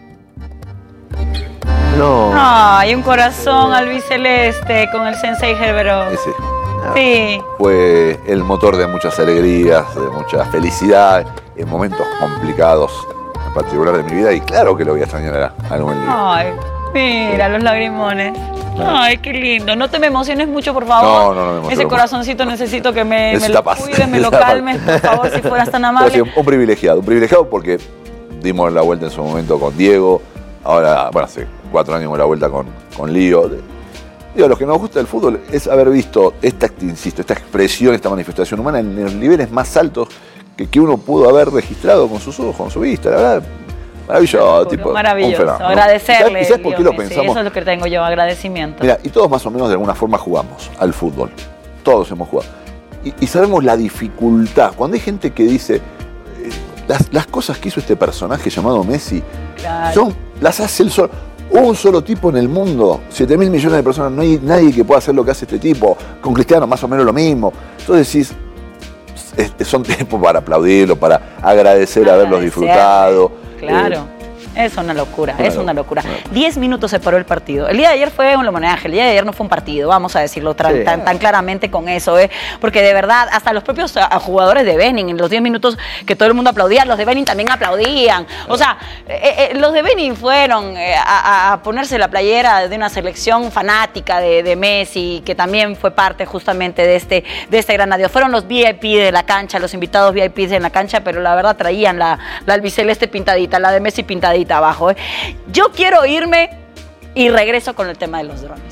No. Ay, un corazón albiceleste con el Sensei Herberov. Sí. Fue el motor de muchas alegrías, de mucha felicidad, en momentos complicados, en particular de mi vida, y claro que lo voy a extrañar a algún día. Ay, mira los lagrimones. Ay, qué lindo. No te me emociones mucho, por favor. No me emociono. Ese corazoncito necesito que me lo cuides, me lo calmes, por favor, si fueras tan amable. Pero sí, un privilegiado porque dimos la vuelta en su momento con Diego, ahora, bueno, hace 4 años dimos la vuelta con Lío. Digo, lo que nos gusta del fútbol es haber visto esta expresión, esta manifestación humana en los niveles más altos que uno pudo haber registrado con sus ojos, con su vista, la verdad. Maravilloso, maravilloso. Agradecerle. ¿Y sabes por qué lo pensamos? Sí, eso es lo que tengo yo, agradecimiento. Mira, y todos más o menos de alguna forma jugamos al fútbol. Todos hemos jugado. Y sabemos la dificultad. Cuando hay gente que dice, las cosas que hizo este personaje llamado Messi, claro, las hace él solo. Un solo tipo en el mundo, 7.000 millones de personas, no hay nadie que pueda hacer lo que hace este tipo. Con Cristiano más o menos lo mismo. Entonces decís, son tiempos para aplaudirlo, para agradecer haberlos disfrutado. Claro, es una locura, es una locura. 10 minutos se paró el partido. El día de ayer fue un homenaje, el día de ayer no fue un partido, vamos a decirlo tan claramente con eso, porque de verdad, hasta los propios jugadores de Benin, en los 10 minutos que todo el mundo aplaudía, los de Benin también aplaudían. O sea, los de Benin fueron a ponerse la playera de una selección fanática de Messi, que también fue parte justamente de este gran adiós. Fueron los VIP de la cancha, los invitados VIP en la cancha, pero la verdad traían la albiceleste pintadita, la de Messi pintadita abajo. Yo quiero irme y regreso con el tema de los drones.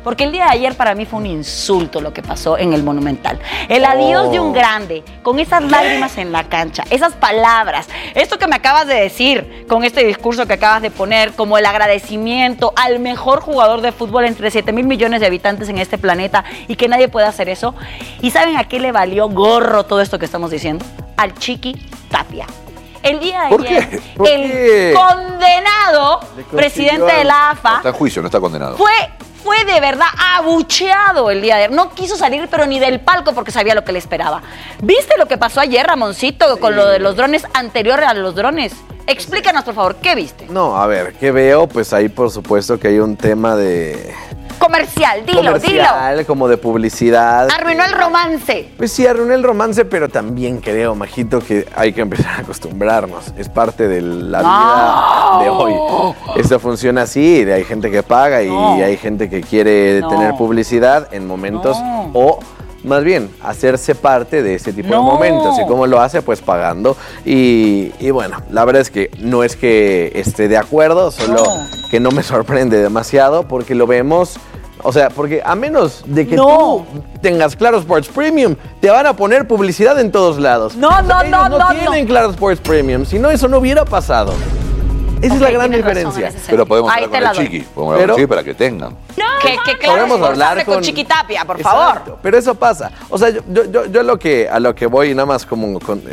porque el día de ayer para mí fue un insulto lo que pasó en el Monumental. El adiós de un grande, con esas lágrimas en la cancha, esas palabras, esto que me acabas de decir, con este discurso que acabas de poner, como el agradecimiento al mejor jugador de fútbol entre 7,000 millones de habitantes en este planeta y que nadie puede hacer eso. ¿Y saben a qué le valió gorro todo esto que estamos diciendo? Al Chiqui Tapia. El día de ayer, el condenado presidente de la AFA... Está en juicio, no está condenado. Fue de verdad abucheado el día de ayer. No quiso salir, pero ni del palco porque sabía lo que le esperaba. ¿Viste lo que pasó ayer, Ramoncito, con lo de los drones, anterior a los drones? Explícanos, por favor, ¿qué viste? No, a ver, ¿qué veo? Pues ahí, por supuesto, que hay un tema de... Comercial, dilo. Como de publicidad. Arruinó el romance. Pues sí, arruinó el romance, pero también creo, Majito, que hay que empezar a acostumbrarnos. Es parte de la vida de hoy. Esto funciona así, hay gente que paga y hay gente que quiere tener publicidad en momentos o... Más bien, hacerse parte de ese tipo de momentos. ¿Y cómo lo hace? Pues pagando. Y bueno, la verdad es que no es que esté de acuerdo, solo que no me sorprende demasiado porque lo vemos... O sea, porque a menos de que tú tengas Claro Sports Premium, te van a poner publicidad en todos lados. No tienen Claro Sports Premium, si no, eso no hubiera pasado. Esa es la gran diferencia. Pero podemos hablar con el Chiqui. Podemos hablar con el Chiqui para que tengan. Que Claro hablar con Chiqui Tapia, por favor. Pero eso pasa. O sea, yo a lo que voy, nada más como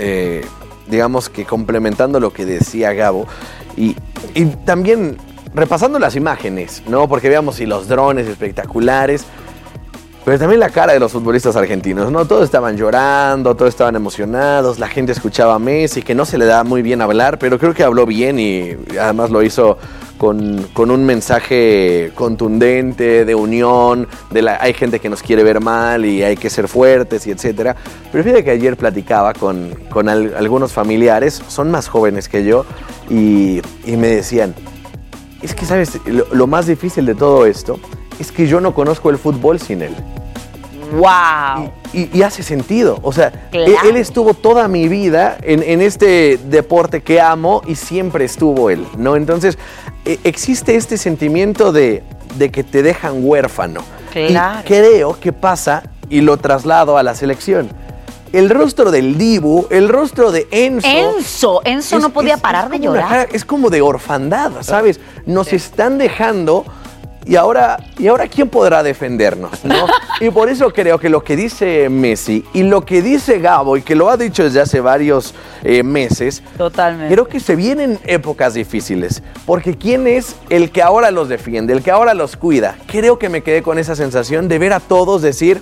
digamos que complementando lo que decía Gabo, y también repasando las imágenes, ¿no? Porque veamos los drones espectaculares, pero también la cara de los futbolistas argentinos, ¿no? Todos estaban llorando, todos estaban emocionados, la gente escuchaba a Messi, que no se le da muy bien hablar, pero creo que habló bien y además lo hizo con un mensaje contundente, de unión, hay gente que nos quiere ver mal y hay que ser fuertes y etcétera. Pero fíjate que ayer platicaba con algunos familiares, son más jóvenes que yo, y me decían, es que, ¿sabes? Lo más difícil de todo esto es que yo no conozco el fútbol sin él. ¡Wow! Y hace sentido. O sea, claro. él estuvo toda mi vida en este deporte que amo y siempre estuvo él, ¿no? Entonces, existe este sentimiento de que te dejan huérfano. Claro. Y creo que pasa, y lo traslado a la selección. El rostro del Dibu, el rostro de Enzo. Enzo no podía parar de llorar. Es como de orfandad, ¿sabes? Nos están dejando... Y ahora ¿quién podrá defendernos? ¿No? Y por eso creo que lo que dice Messi y lo que dice Gabo, y que lo ha dicho desde hace varios meses, totalmente, creo que se vienen épocas difíciles. Porque ¿quién es el que ahora los defiende, el que ahora los cuida? Creo que me quedé con esa sensación de ver a todos decir,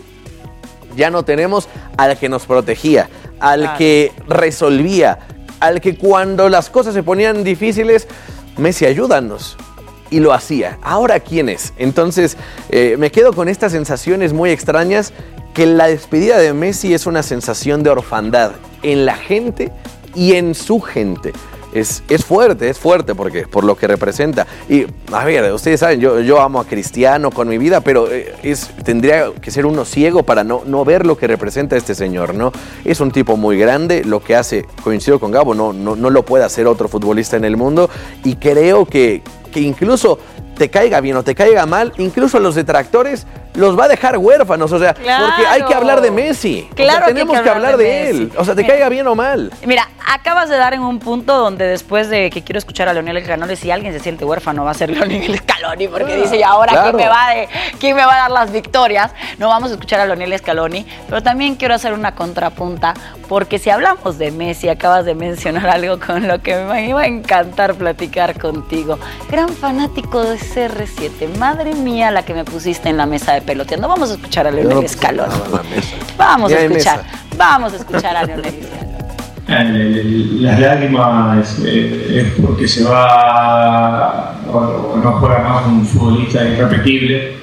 ya no tenemos al que nos protegía, al que resolvía, al que cuando las cosas se ponían difíciles, Messi, ayúdanos. Y lo hacía. ¿Ahora quién es? Entonces, me quedo con estas sensaciones muy extrañas, que la despedida de Messi es una sensación de orfandad en la gente y en su gente. Es fuerte porque por lo que representa. Y, a ver, ustedes saben, yo amo a Cristiano con mi vida, pero tendría que ser uno ciego para no ver lo que representa este señor, ¿no? Es un tipo muy grande, lo que hace, coincido con Gabo, no lo puede hacer otro futbolista en el mundo, y creo que incluso te caiga bien o te caiga mal, incluso a los detractores los va a dejar huérfanos, o sea, claro, porque hay que hablar de Messi. Claro, o sea, tenemos que hablar de él. O sea, te caiga bien o mal. Mira, acabas de dar en un punto donde después de que quiero escuchar a Lionel Scaloni, si alguien se siente huérfano va a ser Lionel Scaloni, porque dice, ¿y ahora claro, quién me va a dar las victorias? No vamos a escuchar a Lionel Scaloni, pero también quiero hacer una contrapunta, porque si hablamos de Messi, acabas de mencionar algo con lo que me iba a encantar platicar contigo. Gran fanático de CR7, madre mía la que me pusiste en la mesa de peloteando. Vamos a escuchar a Lionel Scaloni. Vamos a escuchar a Lionel Scaloni. Las lágrimas es porque se va o no juega más un futbolista irrepetible.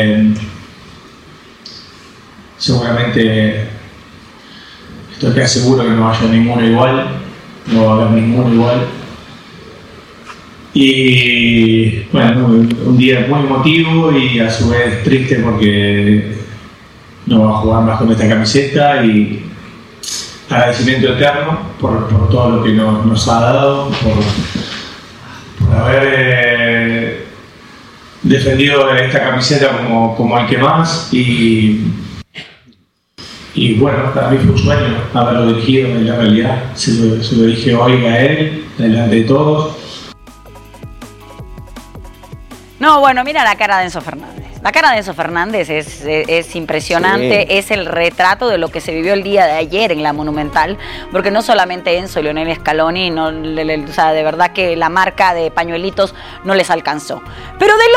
Seguramente estoy casi seguro que no haya ninguno igual, no va a haber ninguno igual. Y bueno, un día muy emotivo y a su vez triste porque no va a jugar más con esta camiseta, y agradecimiento eterno por todo lo que nos ha dado, por haber defendido esta camiseta como el que más y bueno, para mí fue un sueño haberlo dirigido en la realidad. Se lo dije hoy a él, delante de todos. No, bueno, mira la cara de Enzo Fernández. La cara de Enzo Fernández es impresionante, sí. Es el retrato de lo que se vivió el día de ayer en la Monumental, porque no solamente Enzo y Lionel Scaloni, o sea, de verdad que la marca de pañuelitos no les alcanzó. Pero del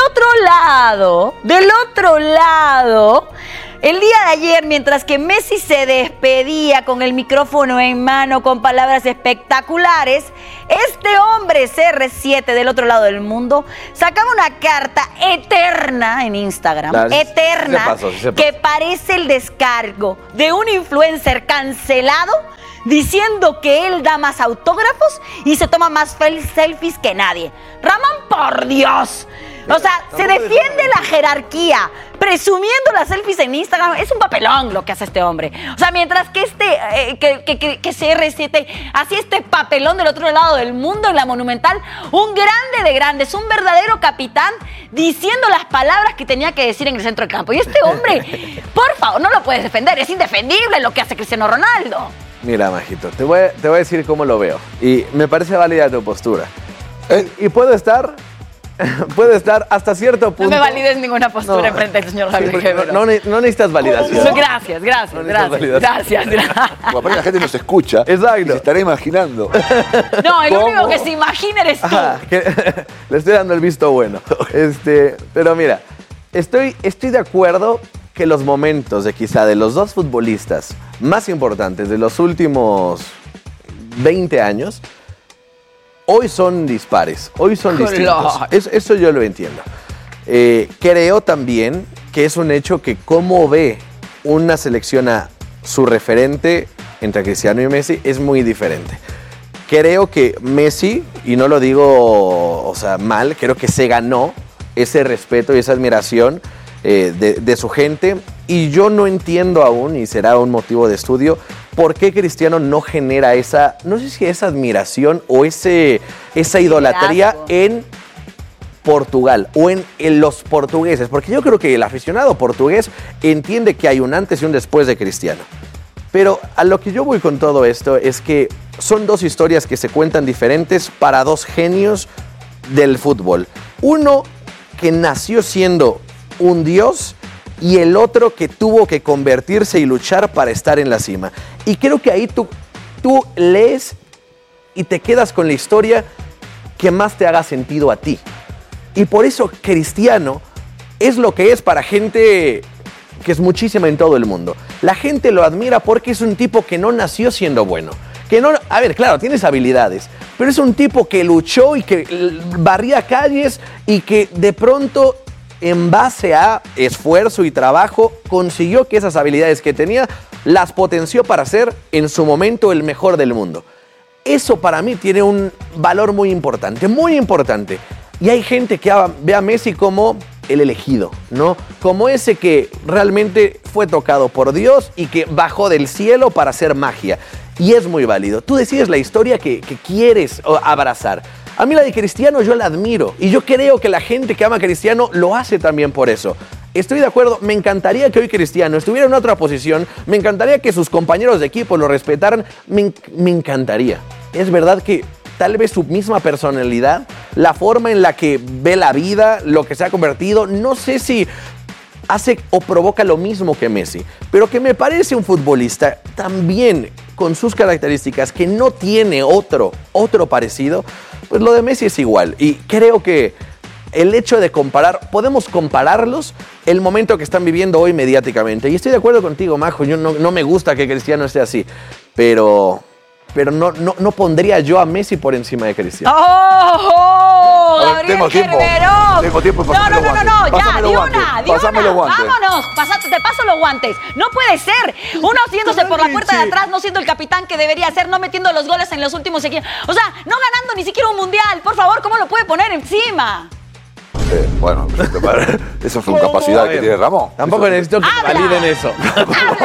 otro lado, el día de ayer, mientras que Messi se despedía con el micrófono en mano, con palabras espectaculares, este hombre CR7 del otro lado del mundo sacaba una carta eterna en Instagram, eterna, que parece el descargo de un influencer cancelado diciendo que él da más autógrafos y se toma más selfies que nadie. Ramón, por Dios. O sea, se defiende la jerarquía, presumiendo las selfies en Instagram. Es un papelón lo que hace este hombre. O sea, mientras que que CR7 hacía este papelón del otro lado del mundo en la Monumental, un grande de grandes, un verdadero capitán, diciendo las palabras que tenía que decir en el centro del campo. Y este hombre, por favor, no lo puedes defender. Es indefendible lo que hace Cristiano Ronaldo. Mira, Majito, te voy a decir cómo lo veo. Y me parece válida tu postura. Y puedo estar hasta cierto punto. No me valides ninguna postura enfrente del señor Gabriel Geverov. No necesitas validación. Gracias. Como aparte la gente nos escucha. Exacto. Y se estará imaginando. No, el único que se imagina eres tú. Le estoy dando el visto bueno. Pero mira, estoy de acuerdo que los momentos de los dos futbolistas más importantes de los últimos 20 años hoy son dispares, hoy son distintos. Eso yo lo entiendo. Creo también que es un hecho que cómo ve una selección a su referente entre Cristiano y Messi es muy diferente. Creo que Messi, y no lo digo mal, creo que se ganó ese respeto y esa admiración de su gente, y yo no entiendo aún, y será un motivo de estudio, por qué Cristiano no genera no sé si esa admiración o esa idolatría en Portugal o en los portugueses, porque yo creo que el aficionado portugués entiende que hay un antes y un después de Cristiano. Pero a lo que yo voy con todo esto es que son dos historias que se cuentan diferentes para dos genios del fútbol. Uno que nació siendo un dios y el otro que tuvo que convertirse y luchar para estar en la cima. Y creo que ahí tú lees y te quedas con la historia que más te haga sentido a ti. Y por eso Cristiano es lo que es para gente que es muchísima en todo el mundo. La gente lo admira porque es un tipo que no nació siendo bueno. A ver, claro, tienes habilidades, pero es un tipo que luchó y que barría calles y que de pronto, en base a esfuerzo y trabajo, consiguió que esas habilidades que tenía las potenció para ser en su momento el mejor del mundo. Eso para mí tiene un valor muy importante, muy importante. Y hay gente que ve a Messi como el elegido, ¿no? Como ese que realmente fue tocado por Dios y que bajó del cielo para hacer magia. Y es muy válido. Tú decides la historia que quieres abrazar. A mí la de Cristiano yo la admiro y yo creo que la gente que ama a Cristiano lo hace también por eso. Estoy de acuerdo, me encantaría que hoy Cristiano estuviera en otra posición, me encantaría que sus compañeros de equipo lo respetaran, me encantaría. Es verdad que tal vez su misma personalidad, la forma en la que ve la vida, lo que se ha convertido, no sé si hace o provoca lo mismo que Messi, pero que me parece un futbolista también con sus características que no tiene otro parecido. Pues lo de Messi es igual, y creo que el hecho de podemos compararlos el momento que están viviendo hoy mediáticamente. Y estoy de acuerdo contigo, Majo, yo no me gusta que Cristiano esté así, pero no pondría yo a Messi por encima de Cristiano. ¡Oh! Gabriel Geverov. Tengo tiempo para No, ya, de una. Vámonos. Te paso los guantes. No puede ser. Uno haciéndose por la puerta de atrás, no siendo el capitán que debería ser, no metiendo los goles en los últimos equipos. O sea, no ganando ni siquiera un mundial. Por favor, ¿cómo lo puede poner encima? Bueno, esa es una capacidad que tiene Ramón. Tampoco necesito que validen eso.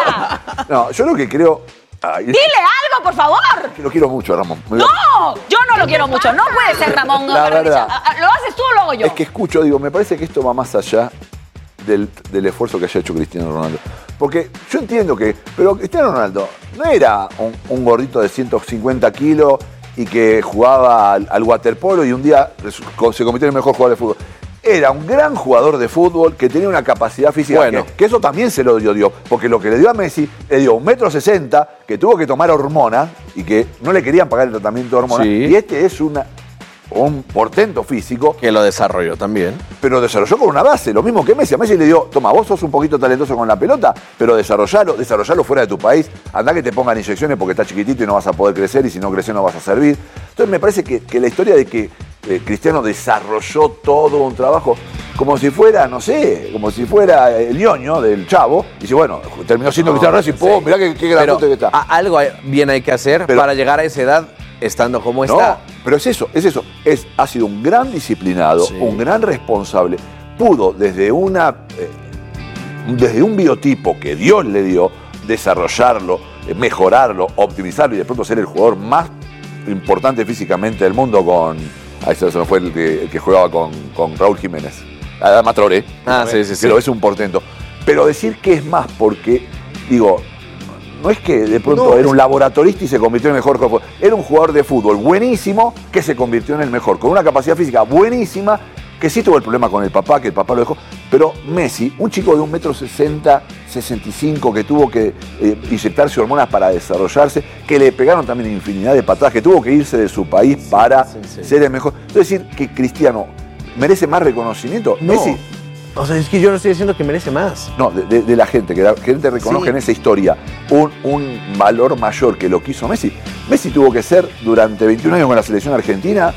No, yo lo que creo... ¡Dile algo, por favor! Lo quiero mucho, Ramón. ¡No! Yo no lo quiero mucho. No puede ser, Ramón. La verdad. ¿Lo haces tú o lo hago yo? Es que escucho, digo, me parece que esto va más allá del esfuerzo que haya hecho Cristiano Ronaldo. Porque yo entiendo pero Cristiano Ronaldo no era un gordito de 150 kilos y que jugaba al waterpolo y un día se convirtió en el mejor jugador de fútbol. Era un gran jugador de fútbol que tenía una capacidad física que eso también se lo dio Dios. Porque lo que le dio a Messi, le dio 1,60 m, que tuvo que tomar hormonas y que no le querían pagar el tratamiento de hormonas. Sí. Y este es un portento físico. Que lo desarrolló también. Pero desarrolló con una base, lo mismo que Messi. A Messi le dio, toma, vos sos un poquito talentoso con la pelota, pero desarrollalo fuera de tu país. Andá que te pongan inyecciones porque estás chiquitito y no vas a poder crecer, y si no creces no vas a servir. Entonces me parece que la historia de que Cristiano desarrolló todo un trabajo como si fuera, no sé, como si fuera el ñoño del Chavo, y dice, bueno, terminó siendo Cristiano Ronaldo y ¡pum! Mirá qué grandote que está. Algo bien hay que hacer para llegar a esa edad estando como está. Pero es eso. Ha sido un gran disciplinado, un gran responsable. Pudo, desde un biotipo que Dios le dio, desarrollarlo, mejorarlo, optimizarlo y de pronto ser el jugador más importante físicamente del mundo con... Ahí se me fue el que jugaba con Raúl Jiménez. Además Traoré. Sí. Pero es un portento. Pero decir que es más porque, digo... No es que de pronto era un laboratorista y se convirtió en el mejor jugador. Era un jugador de fútbol buenísimo que se convirtió en el mejor. Con una capacidad física buenísima, que sí tuvo el problema con el papá, que el papá lo dejó. Pero Messi, un chico de 1,60 m, 65, que tuvo que inyectarse hormonas para desarrollarse, que le pegaron también infinidad de patadas, que tuvo que irse de su país para ser el mejor. Es decir, que Cristiano merece más reconocimiento. No. Messi... O sea, es que yo no estoy diciendo que merece más. No, de la gente, que la gente reconozca en esa historia un valor mayor que lo que hizo Messi. Messi tuvo que ser, durante 21 años con la selección argentina,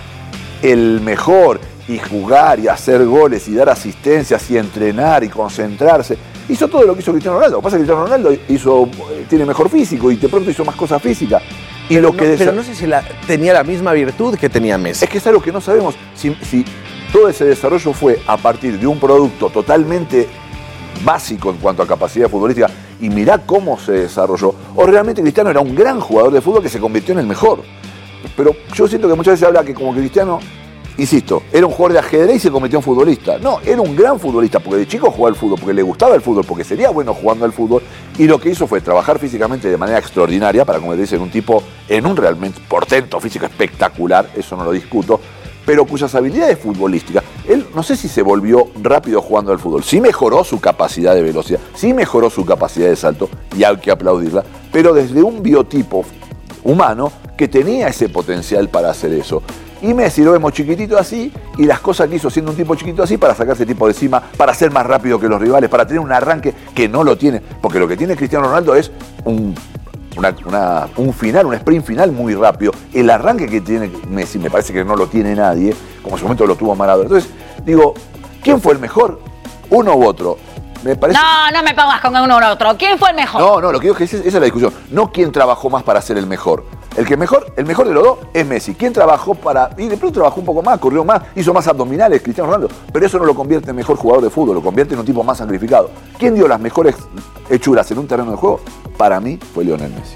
el mejor, y jugar, y hacer goles, y dar asistencias, y entrenar, y concentrarse. Hizo todo lo que hizo Cristiano Ronaldo. Lo que pasa es que Cristiano Ronaldo tiene mejor físico, y de pronto hizo más cosas físicas. Pero no sé si tenía la misma virtud que tenía Messi. Es que es algo que no sabemos. Si todo ese desarrollo fue a partir de un producto totalmente básico en cuanto a capacidad futbolística, y mirá cómo se desarrolló, o realmente Cristiano era un gran jugador de fútbol que se convirtió en el mejor. Pero yo siento que muchas veces se habla que como Cristiano, insisto, era un jugador de ajedrez y se convirtió en futbolista. No, era un gran futbolista, porque de chico jugaba al fútbol, porque le gustaba el fútbol, porque sería bueno jugando al fútbol, y lo que hizo fue trabajar físicamente de manera extraordinaria para convertirse en un tipo, en un realmente portento físico espectacular, eso no lo discuto, pero cuyas habilidades futbolísticas, él no sé si se volvió rápido jugando al fútbol, sí mejoró su capacidad de velocidad, sí mejoró su capacidad de salto, y hay que aplaudirla, pero desde un biotipo humano que tenía ese potencial para hacer eso. Y Messi lo vemos chiquitito así, y las cosas que hizo siendo un tipo chiquito así para sacarse tipo de encima, para ser más rápido que los rivales, para tener un arranque que no lo tiene, porque lo que tiene Cristiano Ronaldo es un final, un sprint final muy rápido. El arranque que tiene Messi me parece que no lo tiene nadie, como en su momento lo tuvo Maradona. Entonces, digo, ¿quién fue el mejor? ¿Uno u otro? Me parece... No me pongas con uno u otro. ¿Quién fue el mejor? No, lo que digo es que esa es la discusión. No quién trabajó más para ser el mejor. El mejor de los dos es Messi. ¿Quién trabajó y de pronto trabajó un poco más, corrió más, hizo más abdominales, Cristiano Ronaldo? Pero eso no lo convierte en mejor jugador de fútbol, lo convierte en un tipo más sacrificado. ¿Quién dio las mejores hechuras en un terreno de juego? Para mí fue Lionel Messi.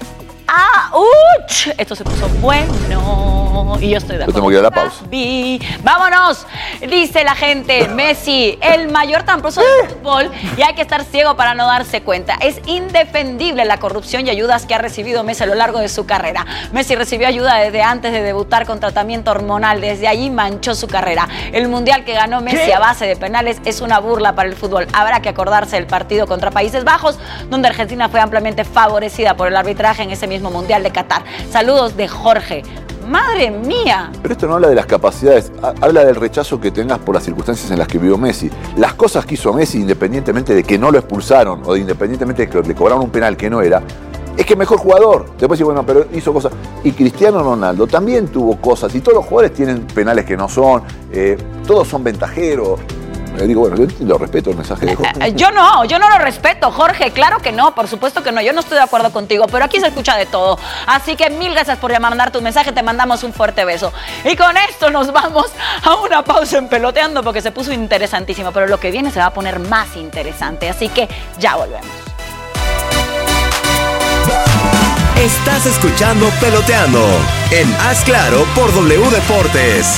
Esto se puso bueno y yo estoy de acuerdo. Yo tengo que ir a la pausa. ¡Vámonos! Dice la gente, Messi, el mayor tramposo del fútbol, y hay que estar ciego para no darse cuenta. Es indefendible la corrupción y ayudas que ha recibido Messi a lo largo de su carrera. Messi recibió ayuda desde antes de debutar con tratamiento hormonal. Desde allí manchó su carrera. El mundial que ganó Messi a base de penales es una burla para el fútbol. Habrá que acordarse del partido contra Países Bajos, donde Argentina fue ampliamente favorecida por el arbitraje en ese mismo Mundial de Qatar. Saludos de Jorge. ¡Madre mía! Pero esto no habla de las capacidades, habla del rechazo que tengas por las circunstancias en las que vivió Messi. Las cosas que hizo Messi, independientemente de que no lo expulsaron o independientemente de que le cobraron un penal que no era, es que es mejor jugador. Después sí, bueno, pero hizo cosas. Y Cristiano Ronaldo también tuvo cosas, y todos los jugadores tienen penales que no son, todos son ventajeros. Digo, bueno, yo lo respeto el mensaje de Jorge. Yo no lo respeto, Jorge, claro que no, por supuesto que no, yo no estoy de acuerdo contigo, pero aquí se escucha de todo. Así que mil gracias por mandar tu mensaje, te mandamos un fuerte beso. Y con esto nos vamos a una pausa en Peloteando porque se puso interesantísimo, pero lo que viene se va a poner más interesante, así que ya volvemos. Estás escuchando Peloteando en Haz Claro por W Deportes.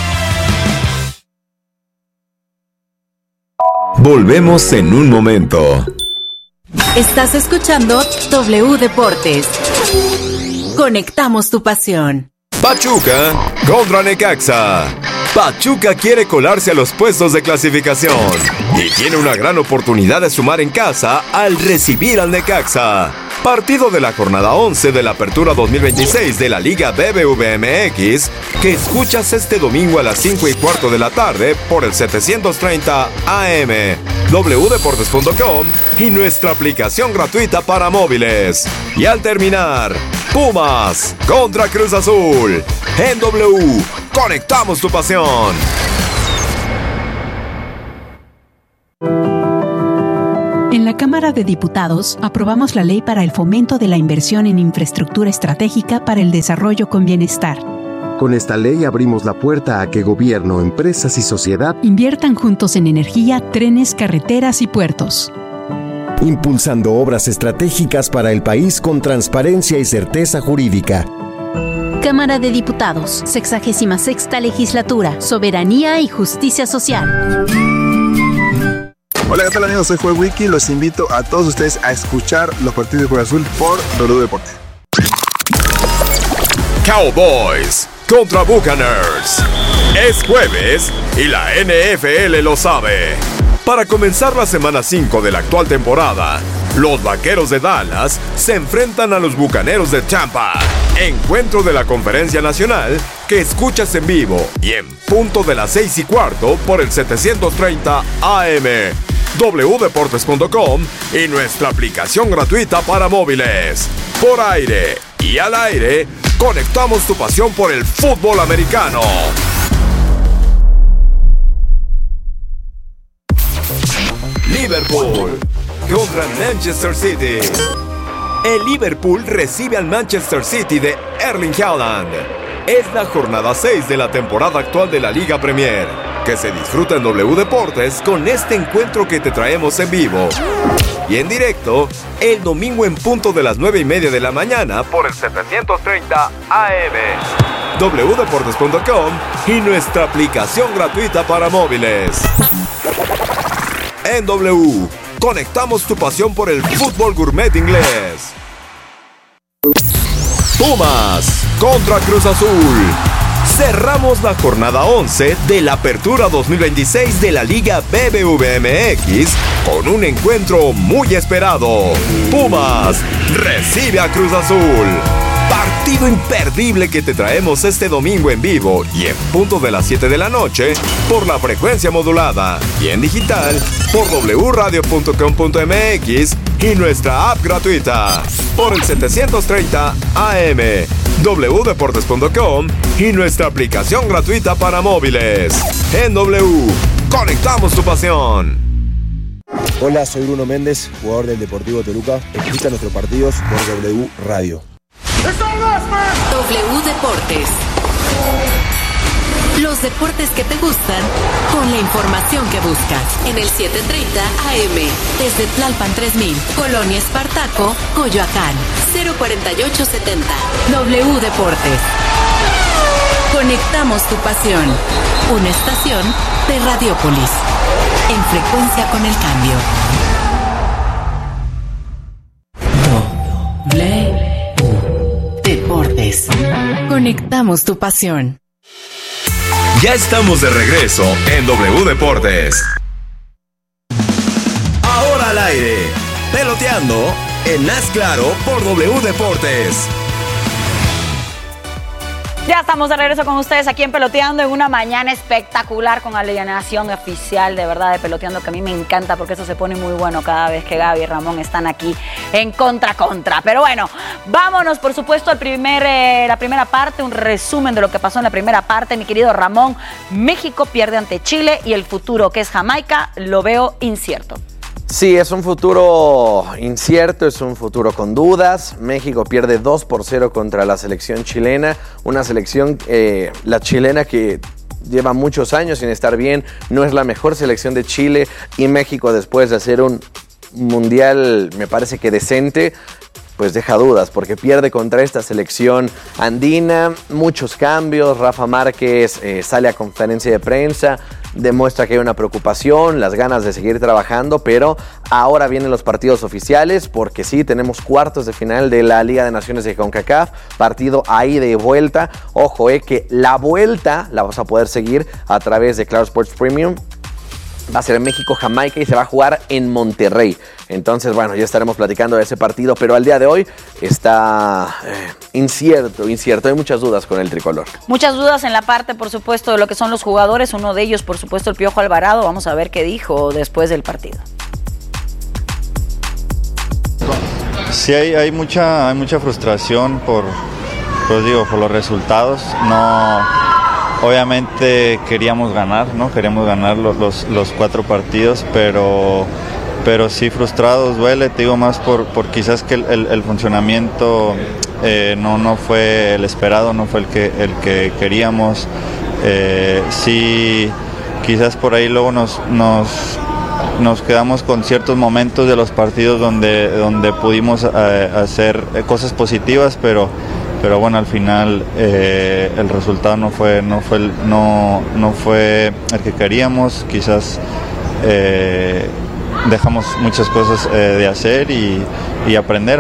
Volvemos en un momento. Estás escuchando W Deportes. Conectamos tu pasión. Pachuca contra Necaxa. Pachuca quiere colarse a los puestos de clasificación y tiene una gran oportunidad de sumar en casa al recibir al Necaxa. Partido de la jornada 11 de la Apertura 2026 de la Liga BBVA MX, que escuchas este domingo a las 5:15 de la tarde por el 730 AM, wdeportes.com y nuestra aplicación gratuita para móviles. Y al terminar, Pumas contra Cruz Azul. En W, conectamos tu pasión. En la Cámara de Diputados aprobamos la ley para el fomento de la inversión en infraestructura estratégica para el desarrollo con bienestar. Con esta ley abrimos la puerta a que gobierno, empresas y sociedad inviertan juntos en energía, trenes, carreteras y puertos. Impulsando obras estratégicas para el país con transparencia y certeza jurídica. Cámara de Diputados, 66ª Legislatura, Soberanía y Justicia Social. Hola, ¿qué tal amigos? Soy Joel Wiki. Los invito a todos ustedes a escuchar los partidos de Cruz Azul por W Deportes. Cowboys contra Buccaneers. Es jueves y la NFL lo sabe. Para comenzar la semana 5 de la actual temporada, los Vaqueros de Dallas se enfrentan a los Bucaneros de Tampa. Encuentro de la Conferencia Nacional que escuchas en vivo y en punto de las 6:15 por el 730 AM, wdeportes.com y nuestra aplicación gratuita para móviles. Por aire y al aire, conectamos tu pasión por el fútbol americano. Liverpool contra Manchester City. El Liverpool recibe al Manchester City de Erling Haaland. Es la jornada 6 de la temporada actual de la Liga Premier, que se disfruta en W Deportes con este encuentro que te traemos en vivo y en directo el domingo en punto de las 9:30 de la mañana por el 730 AM, wdeportes.com y nuestra aplicación gratuita para móviles. En W, conectamos tu pasión por el fútbol gourmet inglés. Pumas contra Cruz Azul. Cerramos la jornada 11 de la Apertura 2026 de la Liga BBVA MX con un encuentro muy esperado. Pumas recibe a Cruz Azul. Partido imperdible que te traemos este domingo en vivo y en punto de las 7 de la noche por la frecuencia modulada y en digital por wradio.com.mx y nuestra app gratuita por el 730 AM, wdeportes.com y nuestra aplicación gratuita para móviles. En W, conectamos tu pasión. Hola, soy Bruno Méndez, jugador del Deportivo Toluca. Escucha nuestros partidos por W Radio. W Deportes. Los deportes que te gustan con la información que buscas. En el 730 AM. Desde Tlalpan 3000, Colonia Espartaco, Coyoacán. 04870. W Deportes. Conectamos tu pasión. Una estación de Radiópolis. En frecuencia con el cambio. Deportes. Conectamos tu pasión. Ya estamos de regreso en W Deportes. Ahora al aire, peloteando en Haz Claro por W Deportes. Ya estamos de regreso con ustedes aquí en Peloteando en una mañana espectacular con alineación oficial de verdad de Peloteando, que a mí me encanta porque eso se pone muy bueno cada vez que Gaby y Ramón están aquí en contra. Pero bueno, vámonos por supuesto al la primera parte, un resumen de lo que pasó en la primera parte. Mi querido Ramón, México pierde ante Chile y el futuro que es Jamaica lo veo incierto. Sí, es un futuro incierto, es un futuro con dudas. México pierde 2-0 contra la selección chilena, una selección, la chilena, que lleva muchos años sin estar bien, no es la mejor selección de Chile, y México, después de hacer un mundial, me parece que decente, pues deja dudas, porque pierde contra esta selección andina, muchos cambios. Rafa Márquez sale a conferencia de prensa, demuestra que hay una preocupación, las ganas de seguir trabajando, pero ahora vienen los partidos oficiales, porque sí, tenemos cuartos de final de la Liga de Naciones de CONCACAF, partido a ida y vuelta. Ojo, que la vuelta la vas a poder seguir a través de Claro Sports Premium. Va a ser en México, Jamaica, y se va a jugar en Monterrey. Entonces, bueno, ya estaremos platicando de ese partido, pero al día de hoy está incierto. Hay muchas dudas con el tricolor. Muchas dudas en la parte, por supuesto, de lo que son los jugadores. Uno de ellos, por supuesto, el Piojo Alvarado. Vamos a ver qué dijo después del partido. Sí, hay mucha frustración por los resultados. Obviamente queríamos ganar, ¿no? Queríamos ganar los 4 partidos, pero sí frustrados, duele, te digo, más por quizás que el funcionamiento no fue el esperado, no fue el que queríamos. Sí, quizás por ahí luego nos quedamos con ciertos momentos de los partidos donde pudimos hacer cosas positivas, pero bueno, al final el resultado no fue el que queríamos. Quizás dejamos muchas cosas de hacer y aprender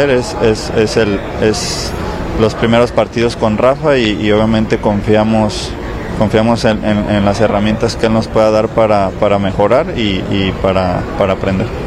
es los primeros partidos con Rafa y obviamente confiamos en las herramientas que él nos pueda dar para mejorar y para aprender.